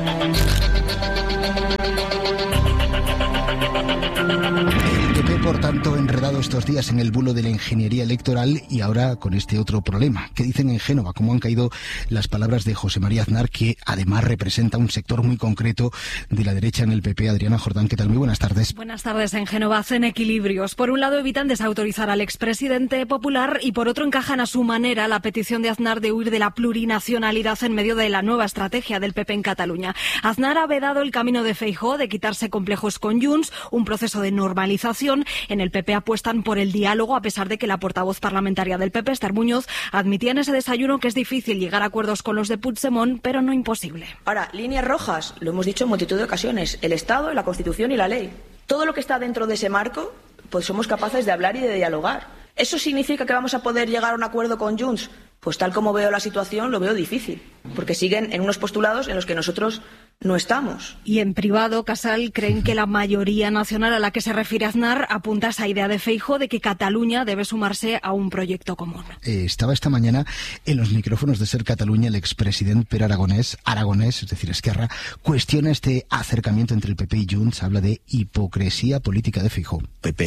El PP, por tanto, enredado estos días en el bulo de la ingeniería electoral y ahora con este otro problema. ¿Qué dicen en Génova? ¿Cómo han caído las palabras de José María Aznar, que además representa un sector muy concreto de la derecha en el PP? Adriana Jordán, ¿qué tal? Muy buenas tardes. Buenas tardes. En Génova hacen equilibrios. Por un lado evitan desautorizar al expresidente popular y por otro encajan a su manera la petición de Aznar de huir de la plurinacionalidad en medio de la nueva estrategia del PP en Cataluña. Aznar ha vedado el camino de Feijóo de quitarse complejos con Junts, un proceso de normalización. En el PP apuestan por el diálogo, a pesar de que la portavoz parlamentaria del PP, Esther Muñoz, admitía en ese desayuno que es difícil llegar a acuerdos con los de Puigdemont, pero no imposible. Ahora, líneas rojas, lo hemos dicho en multitud de ocasiones, el Estado, la Constitución y la ley. Todo lo que está dentro de ese marco, pues somos capaces de hablar y de dialogar. ¿Eso significa que vamos a poder llegar a un acuerdo con Junts? Pues tal como veo la situación, lo veo difícil, porque siguen en unos postulados en los que nosotros no estamos. Y en privado, Casal, creen que la mayoría nacional a la que se refiere Aznar apunta a esa idea de Feijóo de que Cataluña debe sumarse a un proyecto común. Estaba esta mañana en los micrófonos de Ser Cataluña el expresidente Pere Aragonés, es decir, Esquerra, cuestiona este acercamiento entre el PP y Junts, habla de hipocresía política de Feijóo.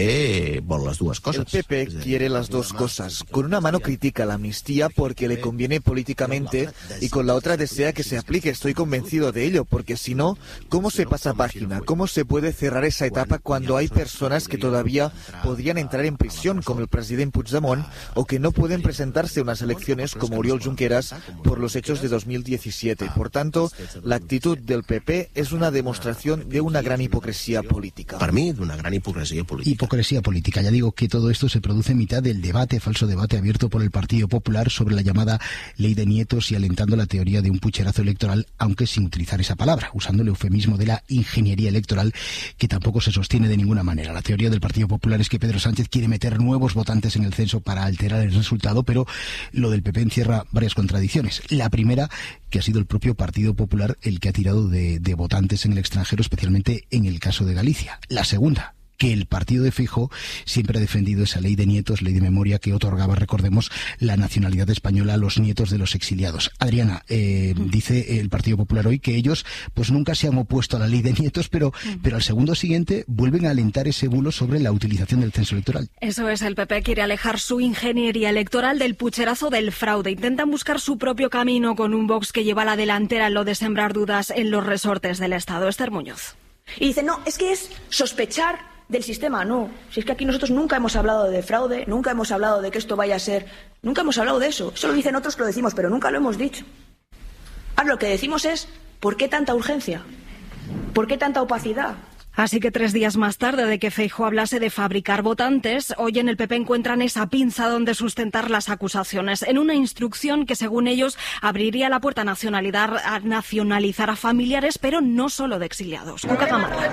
PP por las dos cosas. El PP quiere las dos cosas. Con una mano critica la amnistía porque le conviene políticamente y con la otra desea que se aplique. Estoy convencido de ello, porque si no, ¿cómo se pasa página? ¿Cómo se puede cerrar esa etapa cuando hay personas que todavía podrían entrar en prisión, como el presidente Puigdemont, o que no pueden presentarse a unas elecciones como Oriol Junqueras por los hechos de 2017? Por tanto, la actitud del PP es una demostración de una gran hipocresía política. Para mí, de una gran hipocresía política. Hipocresía política. Ya digo que todo esto se produce en mitad del falso debate abierto por el Partido Popular sobre la llamada Ley de Nietos y alentando la teoría de un pucherazo electoral, aunque sin utilizar esa palabra, usando el eufemismo de la ingeniería electoral, que tampoco se sostiene de ninguna manera. La teoría del Partido Popular es que Pedro Sánchez quiere meter nuevos votantes en el censo para alterar el resultado, pero lo del PP encierra varias contradicciones. La primera, que ha sido el propio Partido Popular el que ha tirado de votantes en el extranjero, especialmente en el caso de Galicia. La segunda, que el partido de Feijóo siempre ha defendido esa ley de nietos, ley de memoria, que otorgaba, recordemos, la nacionalidad española a los nietos de los exiliados. Adriana, dice el Partido Popular hoy que ellos pues nunca se han opuesto a la ley de nietos, pero al segundo siguiente vuelven a alentar ese bulo sobre la utilización del censo electoral. Eso es, el PP quiere alejar su ingeniería electoral del pucherazo del fraude. Intentan buscar su propio camino con un Vox que lleva la delantera en lo de sembrar dudas en los resortes del Estado. Esther Muñoz. Y dicen, no, es que es sospechar del sistema. No, si es que aquí nosotros nunca hemos hablado de fraude, nunca hemos hablado de que esto vaya a ser, nunca hemos hablado de eso. Eso lo dicen otros que lo decimos, pero nunca lo hemos dicho. Ahora lo que decimos es, ¿por qué tanta urgencia? ¿Por qué tanta opacidad? Así que 3 días más tarde de que Feijóo hablase de fabricar votantes, hoy en el PP encuentran esa pinza donde sustentar las acusaciones, en una instrucción que, según ellos, abriría la puerta a nacionalizar a familiares, pero no solo de exiliados. El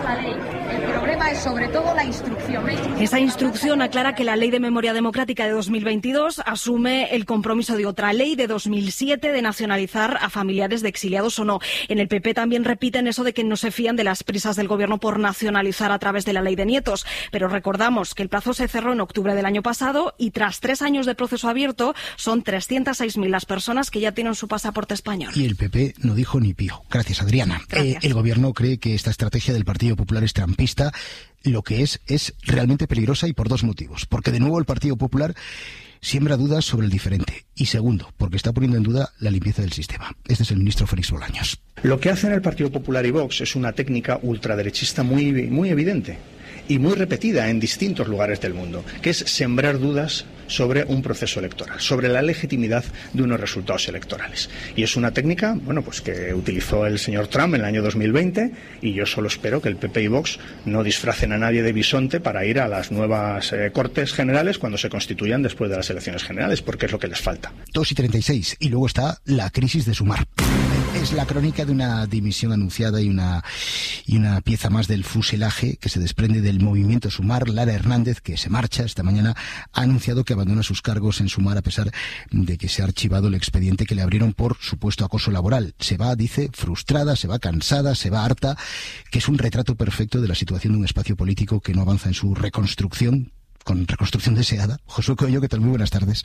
problema es sobre todo la instrucción. Esa instrucción aclara que la Ley de Memoria Democrática de 2022 asume el compromiso de otra ley de 2007 de nacionalizar a familiares de exiliados o no. En el PP también repiten eso de que no se fían de las prisas del gobierno por nacionalizar a través de la ley de nietos. Pero recordamos que el plazo se cerró en octubre del año pasado y tras 3 años de proceso abierto son 306.000 las personas que ya tienen su pasaporte español. Y el PP no dijo ni pío. Gracias, Adriana. Gracias. El gobierno cree que esta estrategia del Partido Popular es trampista. Lo que es realmente peligrosa y por 2 motivos. Porque de nuevo el Partido Popular siembra dudas sobre el diferente. Y segundo, porque está poniendo en duda la limpieza del sistema. Este es el ministro Félix Bolaños. Lo que hacen el Partido Popular y Vox es una técnica ultraderechista muy evidente y muy repetida en distintos lugares del mundo, que es sembrar dudas sobre un proceso electoral, sobre la legitimidad de unos resultados electorales. Y es una técnica, pues que utilizó el señor Trump en el año 2020, y yo solo espero que el PP y Vox no disfracen a nadie de bisonte para ir a las nuevas Cortes Generales cuando se constituyan después de las elecciones generales, porque es lo que les falta. 2:36, y luego está la crisis de Sumar. Es la crónica de una dimisión anunciada y una pieza más del fuselaje que se desprende del movimiento Sumar. Lara Hernández, que se marcha esta mañana, ha anunciado que abandona sus cargos en Sumar a pesar de que se ha archivado el expediente que le abrieron por supuesto acoso laboral. Se va, dice, frustrada, se va cansada, se va harta, que es un retrato perfecto de la situación de un espacio político que no avanza en su reconstrucción, con reconstrucción deseada. Josué Coello, ¿qué tal? Muy buenas tardes.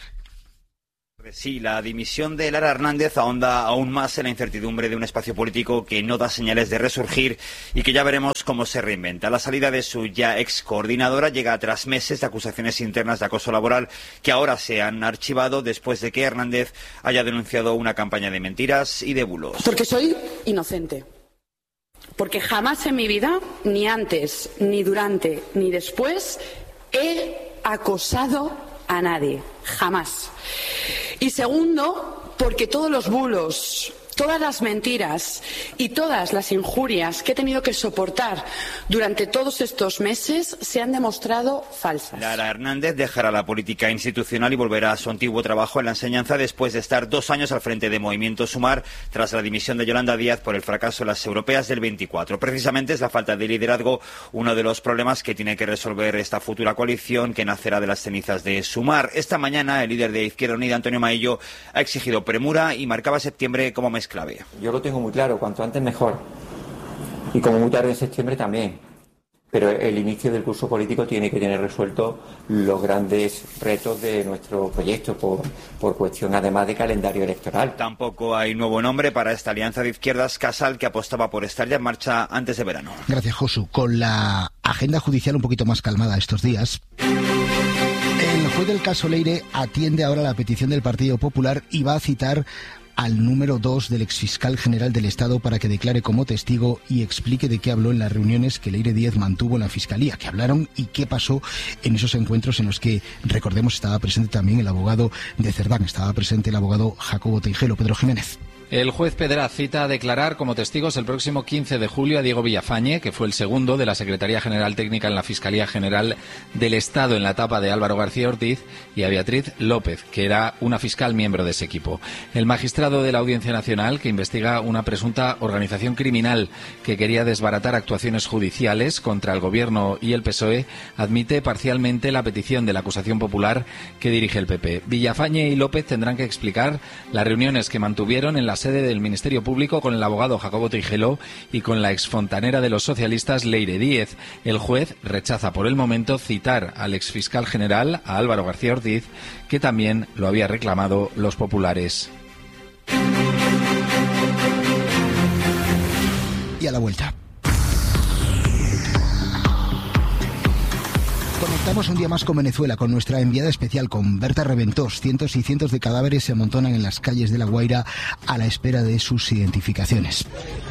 Sí, la dimisión de Lara Hernández ahonda aún más en la incertidumbre de un espacio político que no da señales de resurgir y que ya veremos cómo se reinventa. La salida de su ya ex coordinadora llega tras meses de acusaciones internas de acoso laboral que ahora se han archivado después de que Hernández haya denunciado una campaña de mentiras y de bulos. Porque soy inocente. Porque jamás en mi vida, ni antes, ni durante, ni después, he acosado a nadie. Jamás. Y segundo, porque todos los bulos todas las mentiras y todas las injurias que he tenido que soportar durante todos estos meses se han demostrado falsas. Lara Hernández dejará la política institucional y volverá a su antiguo trabajo en la enseñanza después de estar 2 años al frente de Movimiento Sumar tras la dimisión de Yolanda Díaz por el fracaso en las europeas del 24. Precisamente es la falta de liderazgo uno de los problemas que tiene que resolver esta futura coalición que nacerá de las cenizas de Sumar. Esta mañana el líder de Izquierda Unida, Antonio Maillo, ha exigido premura y marcaba septiembre como mes clave. Yo lo tengo muy claro, cuanto antes mejor. Y como muy tarde en septiembre también. Pero el inicio del curso político tiene que tener resuelto los grandes retos de nuestro proyecto por cuestión además de calendario electoral. Tampoco hay nuevo nombre para esta alianza de izquierdas, Casal, que apostaba por estar ya en marcha antes de verano. Gracias, Josu. Con la agenda judicial un poquito más calmada estos días, el juez del caso Leire atiende ahora la petición del Partido Popular y va a citar al número 2 del exfiscal general del Estado para que declare como testigo y explique de qué habló en las reuniones que Leire Díez mantuvo en la Fiscalía, qué hablaron y qué pasó en esos encuentros en los que, recordemos, estaba presente también el abogado de Cerdán, estaba presente el abogado Jacobo Teijelo. Pedro Jiménez. El juez Pedraz cita a declarar como testigos el próximo 15 de julio a Diego Villafañe, que fue el segundo de la Secretaría General Técnica en la Fiscalía General del Estado en la etapa de Álvaro García Ortiz, y a Beatriz López, que era una fiscal miembro de ese equipo. El magistrado de la Audiencia Nacional, que investiga una presunta organización criminal que quería desbaratar actuaciones judiciales contra el Gobierno y el PSOE, admite parcialmente la petición de la acusación popular que dirige el PP. Villafañe y López tendrán que explicar las reuniones que mantuvieron en la sede del Ministerio Público con el abogado Jacobo Teijelo y con la exfontanera de los socialistas Leire Díez. El juez rechaza por el momento citar al exfiscal general, a Álvaro García Ortiz, que también lo había reclamado los populares. Y a la vuelta. Conectamos un día más con Venezuela, con nuestra enviada especial, con Berta Reventós. Cientos y cientos de cadáveres se amontonan en las calles de La Guaira a la espera de sus identificaciones.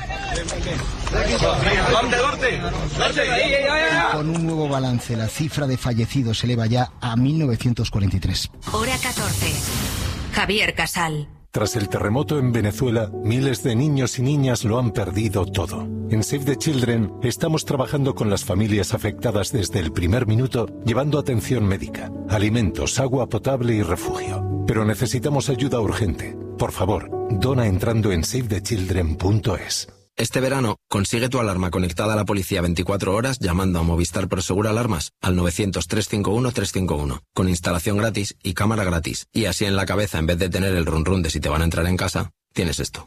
Con un nuevo balance, la cifra de fallecidos se eleva ya a 1943. Hora 14. Javier Casal. Tras el terremoto en Venezuela, miles de niños y niñas lo han perdido todo. En Save the Children estamos trabajando con las familias afectadas desde el primer minuto, llevando atención médica, alimentos, agua potable y refugio. Pero necesitamos ayuda urgente. Por favor, dona entrando en savethechildren.es. Este verano, consigue tu alarma conectada a la policía 24 horas llamando a Movistar Prosegur Alarmas al 900-351-351, con instalación gratis y cámara gratis. Y así en la cabeza, en vez de tener el run run de si te van a entrar en casa, tienes esto.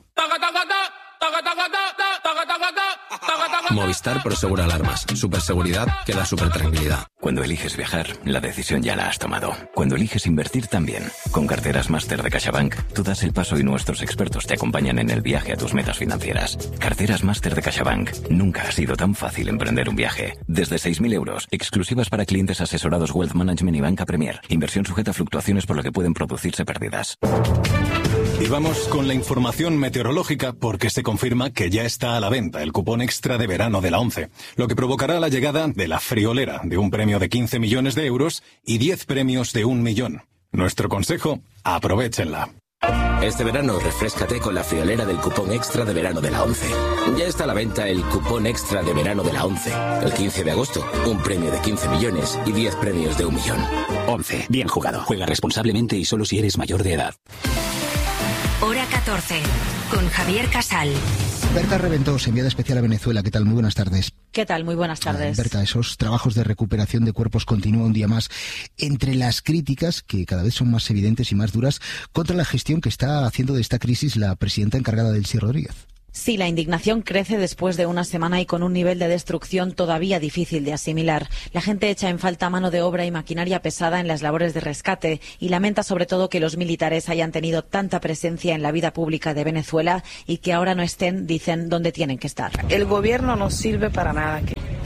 Movistar Prosegur Alarmas. Superseguridad que da supertranquilidad. Cuando eliges viajar, la decisión ya la has tomado. Cuando eliges invertir también. Con Carteras Máster de CaixaBank, tú das el paso y nuestros expertos te acompañan en el viaje a tus metas financieras. Carteras Máster de CaixaBank. Nunca ha sido tan fácil emprender un viaje. Desde 6.000 euros, exclusivas para clientes asesorados Wealth Management y Banca Premier. Inversión sujeta a fluctuaciones por lo que pueden producirse pérdidas. Y vamos con la información meteorológica porque se confirma que ya está a la venta el cupón extra de verano de la ONCE, lo que provocará la llegada de la friolera de un premio de 15 millones de euros y 10 premios de 1 millón. Nuestro consejo, aprovéchenla. Este verano refréscate con la friolera del cupón extra de verano de la ONCE. Ya está a la venta el cupón extra de verano de la ONCE. El 15 de agosto, un premio de 15 millones y 10 premios de 1 millón. ONCE, bien jugado. Juega responsablemente y solo si eres mayor de edad. Hora 14, con Javier Casal. Berta Reventós, enviada especial a Venezuela. ¿Qué tal? Muy buenas tardes. ¿Qué tal? Muy buenas tardes. Berta, esos trabajos de recuperación de cuerpos continúan un día más entre las críticas, que cada vez son más evidentes y más duras, contra la gestión que está haciendo de esta crisis la presidenta encargada, Delcy Rodríguez. Sí, la indignación crece después de una semana y con un nivel de destrucción todavía difícil de asimilar. La gente echa en falta mano de obra y maquinaria pesada en las labores de rescate y lamenta sobre todo que los militares hayan tenido tanta presencia en la vida pública de Venezuela y que ahora no estén, dicen, donde tienen que estar. El gobierno no sirve para nada.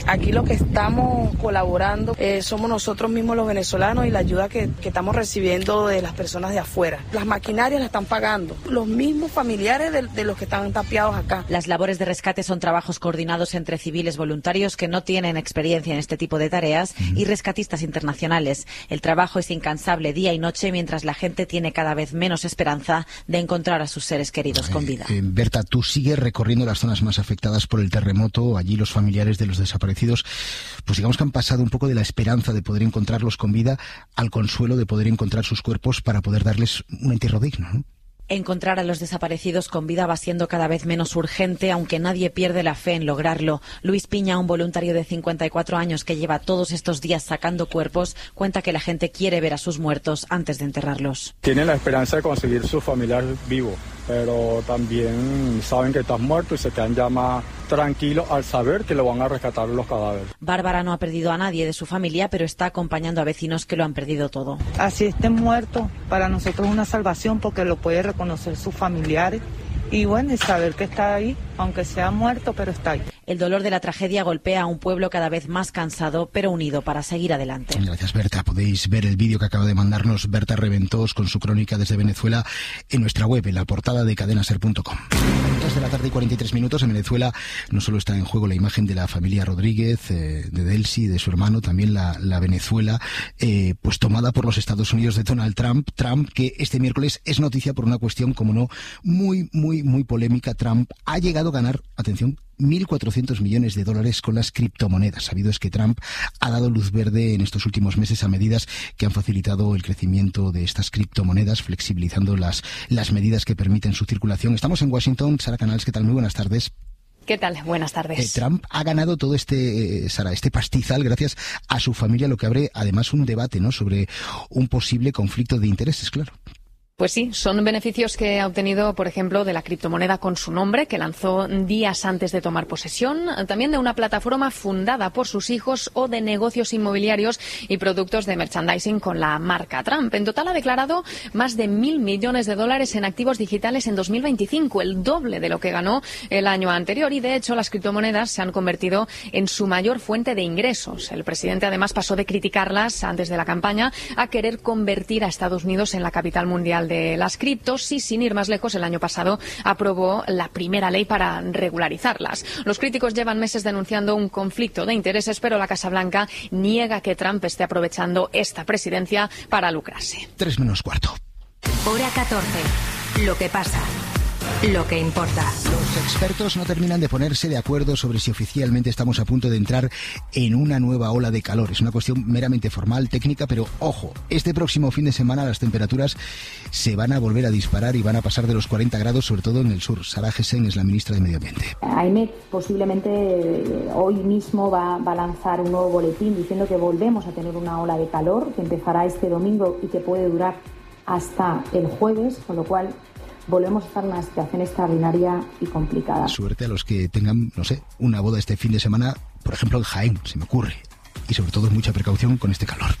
Aquí lo que estamos colaborando somos nosotros mismos los venezolanos y la ayuda que estamos recibiendo de las personas de afuera. Las maquinarias las están pagando los mismos familiares de los que están tapiados acá. Las labores de rescate son trabajos coordinados entre civiles voluntarios que no tienen experiencia en este tipo de tareas y rescatistas internacionales. El trabajo es incansable día y noche mientras la gente tiene cada vez menos esperanza de encontrar a sus seres queridos con vida. Berta, tú sigues recorriendo las zonas más afectadas por el terremoto. Allí los familiares de los desaparecidos, pues digamos que han pasado un poco de la esperanza de poder encontrarlos con vida al consuelo de poder encontrar sus cuerpos para poder darles un entierro digno, ¿no? Encontrar a los desaparecidos con vida va siendo cada vez menos urgente, aunque nadie pierde la fe en lograrlo. Luis Piña, un voluntario de 54 años que lleva todos estos días sacando cuerpos, cuenta que la gente quiere ver a sus muertos antes de enterrarlos. Tienen la esperanza de conseguir su familiar vivo, pero también saben que estás muerto y se quedan ya más tranquilos al saber que lo van a rescatar los cadáveres. Bárbara no ha perdido a nadie de su familia, pero está acompañando a vecinos que lo han perdido todo. Así estén muertos, para nosotros es una salvación porque lo puede reconocer sus familiares y bueno, y saber que está ahí, aunque sea muerto, pero está ahí. El dolor de la tragedia golpea a un pueblo cada vez más cansado, pero unido para seguir adelante. Gracias, Berta. Podéis ver el vídeo que acaba de mandarnos Berta Reventós con su crónica desde Venezuela en nuestra web, en la portada de cadenaser.com. 3 de la tarde y 43 minutos. En Venezuela no solo está en juego la imagen de la familia Rodríguez, de Delcy, de su hermano, también la Venezuela, pues tomada por los Estados Unidos de Donald Trump. Trump, que este miércoles es noticia por una cuestión, como no, muy polémica. Trump ha llegado a ganar, atención, 1.400 millones de dólares con las criptomonedas. Sabido es que Trump ha dado luz verde en estos últimos meses a medidas que han facilitado el crecimiento de estas criptomonedas, flexibilizando las medidas que permiten su circulación. Estamos en Washington. Sara Canals, ¿qué tal? Muy buenas tardes. ¿Qué tal? Buenas tardes. Trump ha ganado todo Sara, este pastizal gracias a su familia, lo que abre además un debate, ¿no?, sobre un posible conflicto de intereses, claro. Pues sí, son beneficios que ha obtenido, por ejemplo, de la criptomoneda con su nombre, que lanzó días antes de tomar posesión, también de una plataforma fundada por sus hijos o de negocios inmobiliarios y productos de merchandising con la marca Trump. En total ha declarado más de 1.000 millones de dólares en activos digitales en 2025, el doble de lo que ganó el año anterior. Y, de hecho, las criptomonedas se han convertido en su mayor fuente de ingresos. El presidente, además, pasó de criticarlas antes de la campaña a querer convertir a Estados Unidos en la capital mundial de las criptos y, sin ir más lejos, el año pasado aprobó la primera ley para regularizarlas. Los críticos llevan meses denunciando un conflicto de intereses, pero la Casa Blanca niega que Trump esté aprovechando esta presidencia para lucrarse. 3:45. Hora 14. Lo que pasa. Lo que importa. Los expertos no terminan de ponerse de acuerdo sobre si oficialmente estamos a punto de entrar en una nueva ola de calor. Es una cuestión meramente formal, técnica, pero ojo, este próximo fin de semana las temperaturas se van a volver a disparar y van a pasar de los 40 grados, sobre todo en el sur. Sara Gessen es la ministra de Medio Ambiente. AEMET posiblemente hoy mismo va a lanzar un nuevo boletín diciendo que volvemos a tener una ola de calor que empezará este domingo y que puede durar hasta el jueves, con lo cual volvemos a estar en una situación extraordinaria y complicada. Suerte a los que tengan, no sé, una boda este fin de semana, por ejemplo en Jaén, se me ocurre. Y sobre todo mucha precaución con este calor.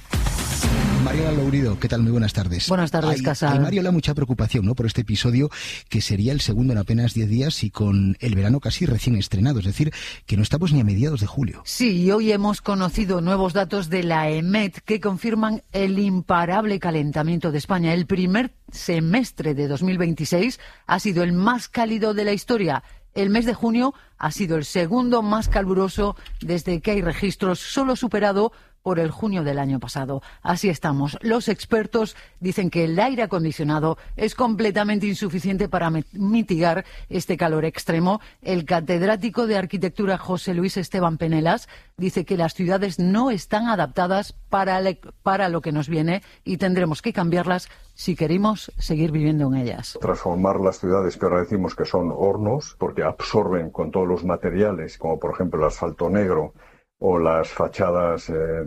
Mariola Lourido, ¿qué tal? Muy buenas tardes. Buenas tardes, Casal. Hay, Mariola, mucha preocupación, ¿no?, por este episodio, que sería el segundo en apenas 10 días y con el verano casi recién estrenado, es decir, que no estamos ni a mediados de julio. Sí, y hoy hemos conocido nuevos datos de la AEMET que confirman el imparable calentamiento de España. El primer semestre de 2026 ha sido el más cálido de la historia. El mes de junio ha sido el segundo más caluroso desde que hay registros, solo superado por el junio del año pasado. Así estamos. Los expertos dicen que el aire acondicionado es completamente insuficiente para mitigar este calor extremo. El catedrático de arquitectura José Luis Esteban Penelas dice que las ciudades no están adaptadas para lo que nos viene y tendremos que cambiarlas si queremos seguir viviendo en ellas. Transformar las ciudades que ahora decimos que son hornos, porque absorben con todos los materiales, como por ejemplo el asfalto negro, o las fachadas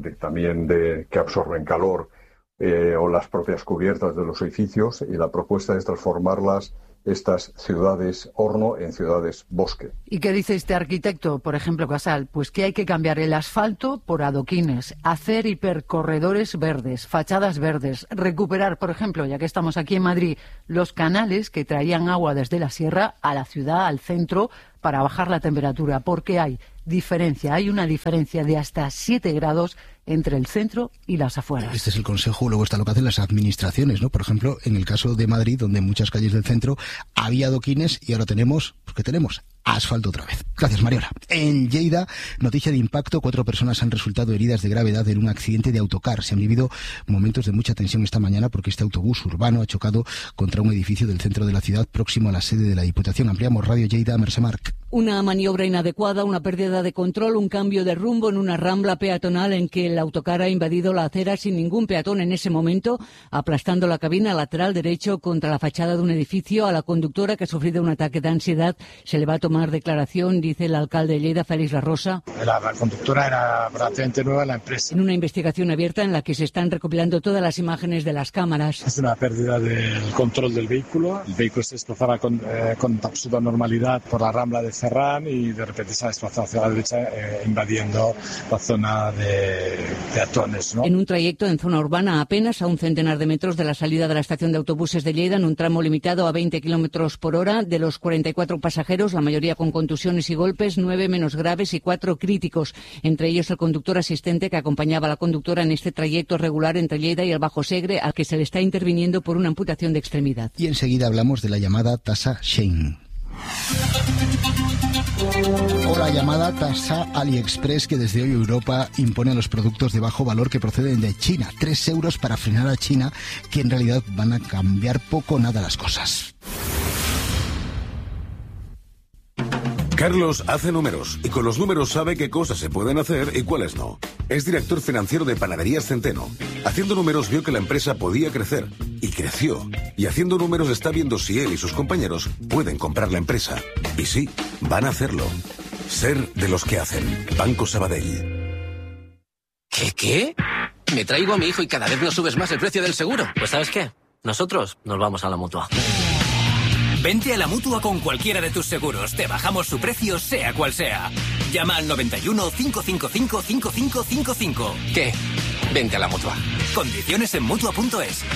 que absorben calor, o las propias cubiertas de los edificios, y la propuesta es transformarlas, estas ciudades horno, en ciudades bosque. ¿Y qué dice este arquitecto, por ejemplo, Casal? Pues que hay que cambiar el asfalto por adoquines, hacer hipercorredores verdes, fachadas verdes, recuperar, por ejemplo, ya que estamos aquí en Madrid, los canales que traían agua desde la sierra a la ciudad, al centro, para bajar la temperatura, porque hay una diferencia de hasta 7 grados entre el centro y las afueras. Este es el consejo, luego está lo que hacen las administraciones, ¿no? Por ejemplo, en el caso de Madrid, donde en muchas calles del centro había adoquines y ahora tenemos, ¿qué tenemos? Asfalto otra vez. Gracias, Mariola. En Lleida, noticia de impacto, 4 personas han resultado heridas de gravedad en un accidente de autocar. Se han vivido momentos de mucha tensión esta mañana porque este autobús urbano ha chocado contra un edificio del centro de la ciudad próximo a la sede de la Diputación. Ampliamos Radio Lleida, Mercè Marc. Una maniobra inadecuada, una pérdida de control, un cambio de rumbo en una rambla peatonal en que el autocar ha invadido la acera sin ningún peatón en ese momento, aplastando la cabina lateral derecho contra la fachada de un edificio. A la conductora, que ha sufrido un ataque de ansiedad, se le va a tomar declaración, dice el alcalde de Lleida, Félix Larrosa. La conductora era relativamente nueva en la empresa. En una investigación abierta en la que se están recopilando todas las imágenes de las cámaras. Es una pérdida del control del vehículo. El vehículo se desplazaba con absoluta normalidad por la rambla de Ferran y de repente se ha desplazado hacia la derecha invadiendo la zona de peatones, ¿no? En un trayecto en zona urbana apenas a un centenar de metros de la salida de la estación de autobuses de Lleida, en un tramo limitado a 20 kilómetros por hora. De los 44 pasajeros, la mayoría con contusiones y golpes, 9 menos graves y 4 críticos, entre ellos el conductor asistente que acompañaba a la conductora en este trayecto regular entre Lleida y el Bajo Segre, al que se le está interviniendo por una amputación de extremidad. Y enseguida hablamos de la llamada tasa Shein. O la llamada tasa AliExpress, que desde hoy Europa impone a los productos de bajo valor que proceden de China. 3 euros para frenar a China, que en realidad van a cambiar poco o nada las cosas. Carlos hace números y con los números sabe qué cosas se pueden hacer y cuáles no. Es director financiero de Panaderías Centeno. Haciendo números vio que la empresa podía crecer y creció. Y haciendo números está viendo si él y sus compañeros pueden comprar la empresa. Y sí, van a hacerlo. Ser de los que hacen. Banco Sabadell. ¿Qué? Me traigo a mi hijo y cada vez nos subes más el precio del seguro. Pues ¿sabes qué? Nosotros nos vamos a la Mutua. Vente a la Mutua con cualquiera de tus seguros. Te bajamos su precio, sea cual sea. Llama al 91 555 5555. ¿Qué? Vente a la Mutua. Condiciones en Mutua.es.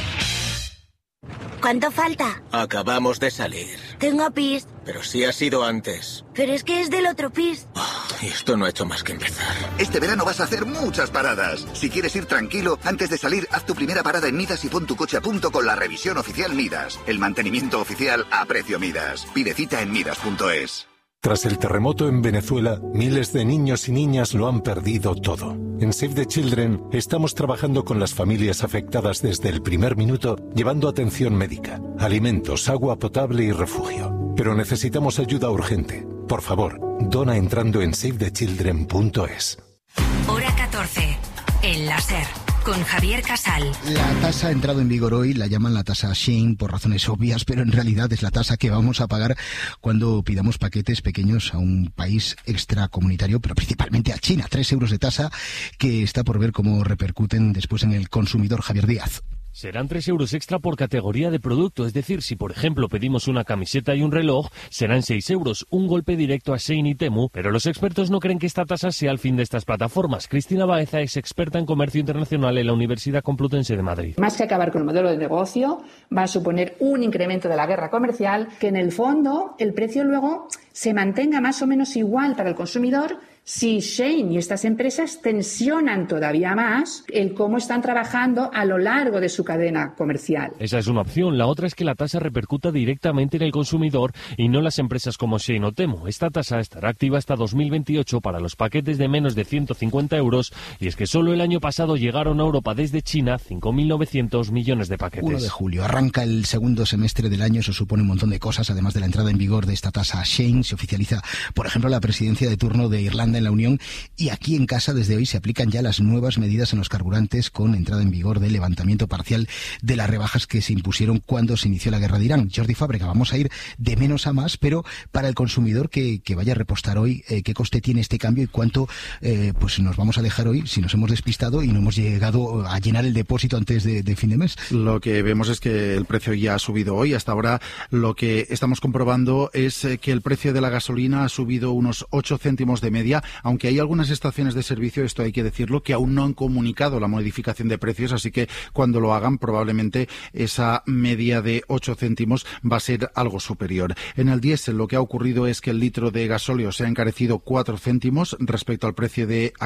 ¿Cuánto falta? Acabamos de salir. Tengo pis. Pero sí ha sido antes. Pero es que es del otro pis. Y esto no ha hecho más que empezar. Este verano vas a hacer muchas paradas. Si quieres ir tranquilo, antes de salir, haz tu primera parada en Midas y pon tu coche a punto con la revisión oficial Midas. El mantenimiento oficial a precio Midas. Pide cita en Midas.es. Tras el terremoto en Venezuela, miles de niños y niñas lo han perdido todo. En Save the Children estamos trabajando con las familias afectadas desde el primer minuto, llevando atención médica, alimentos, agua potable y refugio. Pero necesitamos ayuda urgente. Por favor, dona entrando en savethechildren.es. Hora 14, en la SER, con Javier Casal. La tasa ha entrado en vigor hoy, la llaman la tasa Shein por razones obvias, pero en realidad es la tasa que vamos a pagar cuando pidamos paquetes pequeños a un país extracomunitario, pero principalmente a China. 3 euros de tasa que está por ver cómo repercuten después en el consumidor. Javier Díaz. Serán 3 euros extra por categoría de producto, es decir, si por ejemplo pedimos una camiseta y un reloj, serán 6 euros, un golpe directo a Shein y Temu, pero los expertos no creen que esta tasa sea el fin de estas plataformas. Cristina Baeza es experta en comercio internacional en la Universidad Complutense de Madrid. Más que acabar con el modelo de negocio, va a suponer un incremento de la guerra comercial, que en el fondo el precio luego se mantenga más o menos igual para el consumidor, si Shein y estas empresas tensionan todavía más el cómo están trabajando a lo largo de su cadena comercial. Esa es una opción. La otra es que la tasa repercuta directamente en el consumidor y no en las empresas como Shein o Temu. Esta tasa estará activa hasta 2028 para los paquetes de menos de 150 euros y es que solo el año pasado llegaron a Europa desde China 5.900 millones de paquetes. 1 de julio. Arranca el segundo semestre del año. Eso supone un montón de cosas. Además de la entrada en vigor de esta tasa Shein, se oficializa, por ejemplo, la presidencia de turno de Irlanda en la Unión, y aquí en casa desde hoy se aplican ya las nuevas medidas en los carburantes con entrada en vigor del levantamiento parcial de las rebajas que se impusieron cuando se inició la guerra de Irán. Jordi Fábrega, vamos a ir de menos a más, pero para el consumidor que vaya a repostar hoy, ¿qué coste tiene este cambio y cuánto pues nos vamos a dejar hoy si nos hemos despistado y no hemos llegado a llenar el depósito antes de fin de mes? Lo que vemos es que el precio ya ha subido hoy. Hasta ahora lo que estamos comprobando es que el precio de la gasolina ha subido unos 8 céntimos de media aunque hay algunas estaciones de servicio, esto hay que decirlo, que aún no han comunicado la modificación de precios, así que cuando lo hagan probablemente esa media de 8 céntimos va a ser algo superior. En el diésel lo que ha ocurrido es que el litro de gasóleo se ha encarecido 4 céntimos respecto al precio de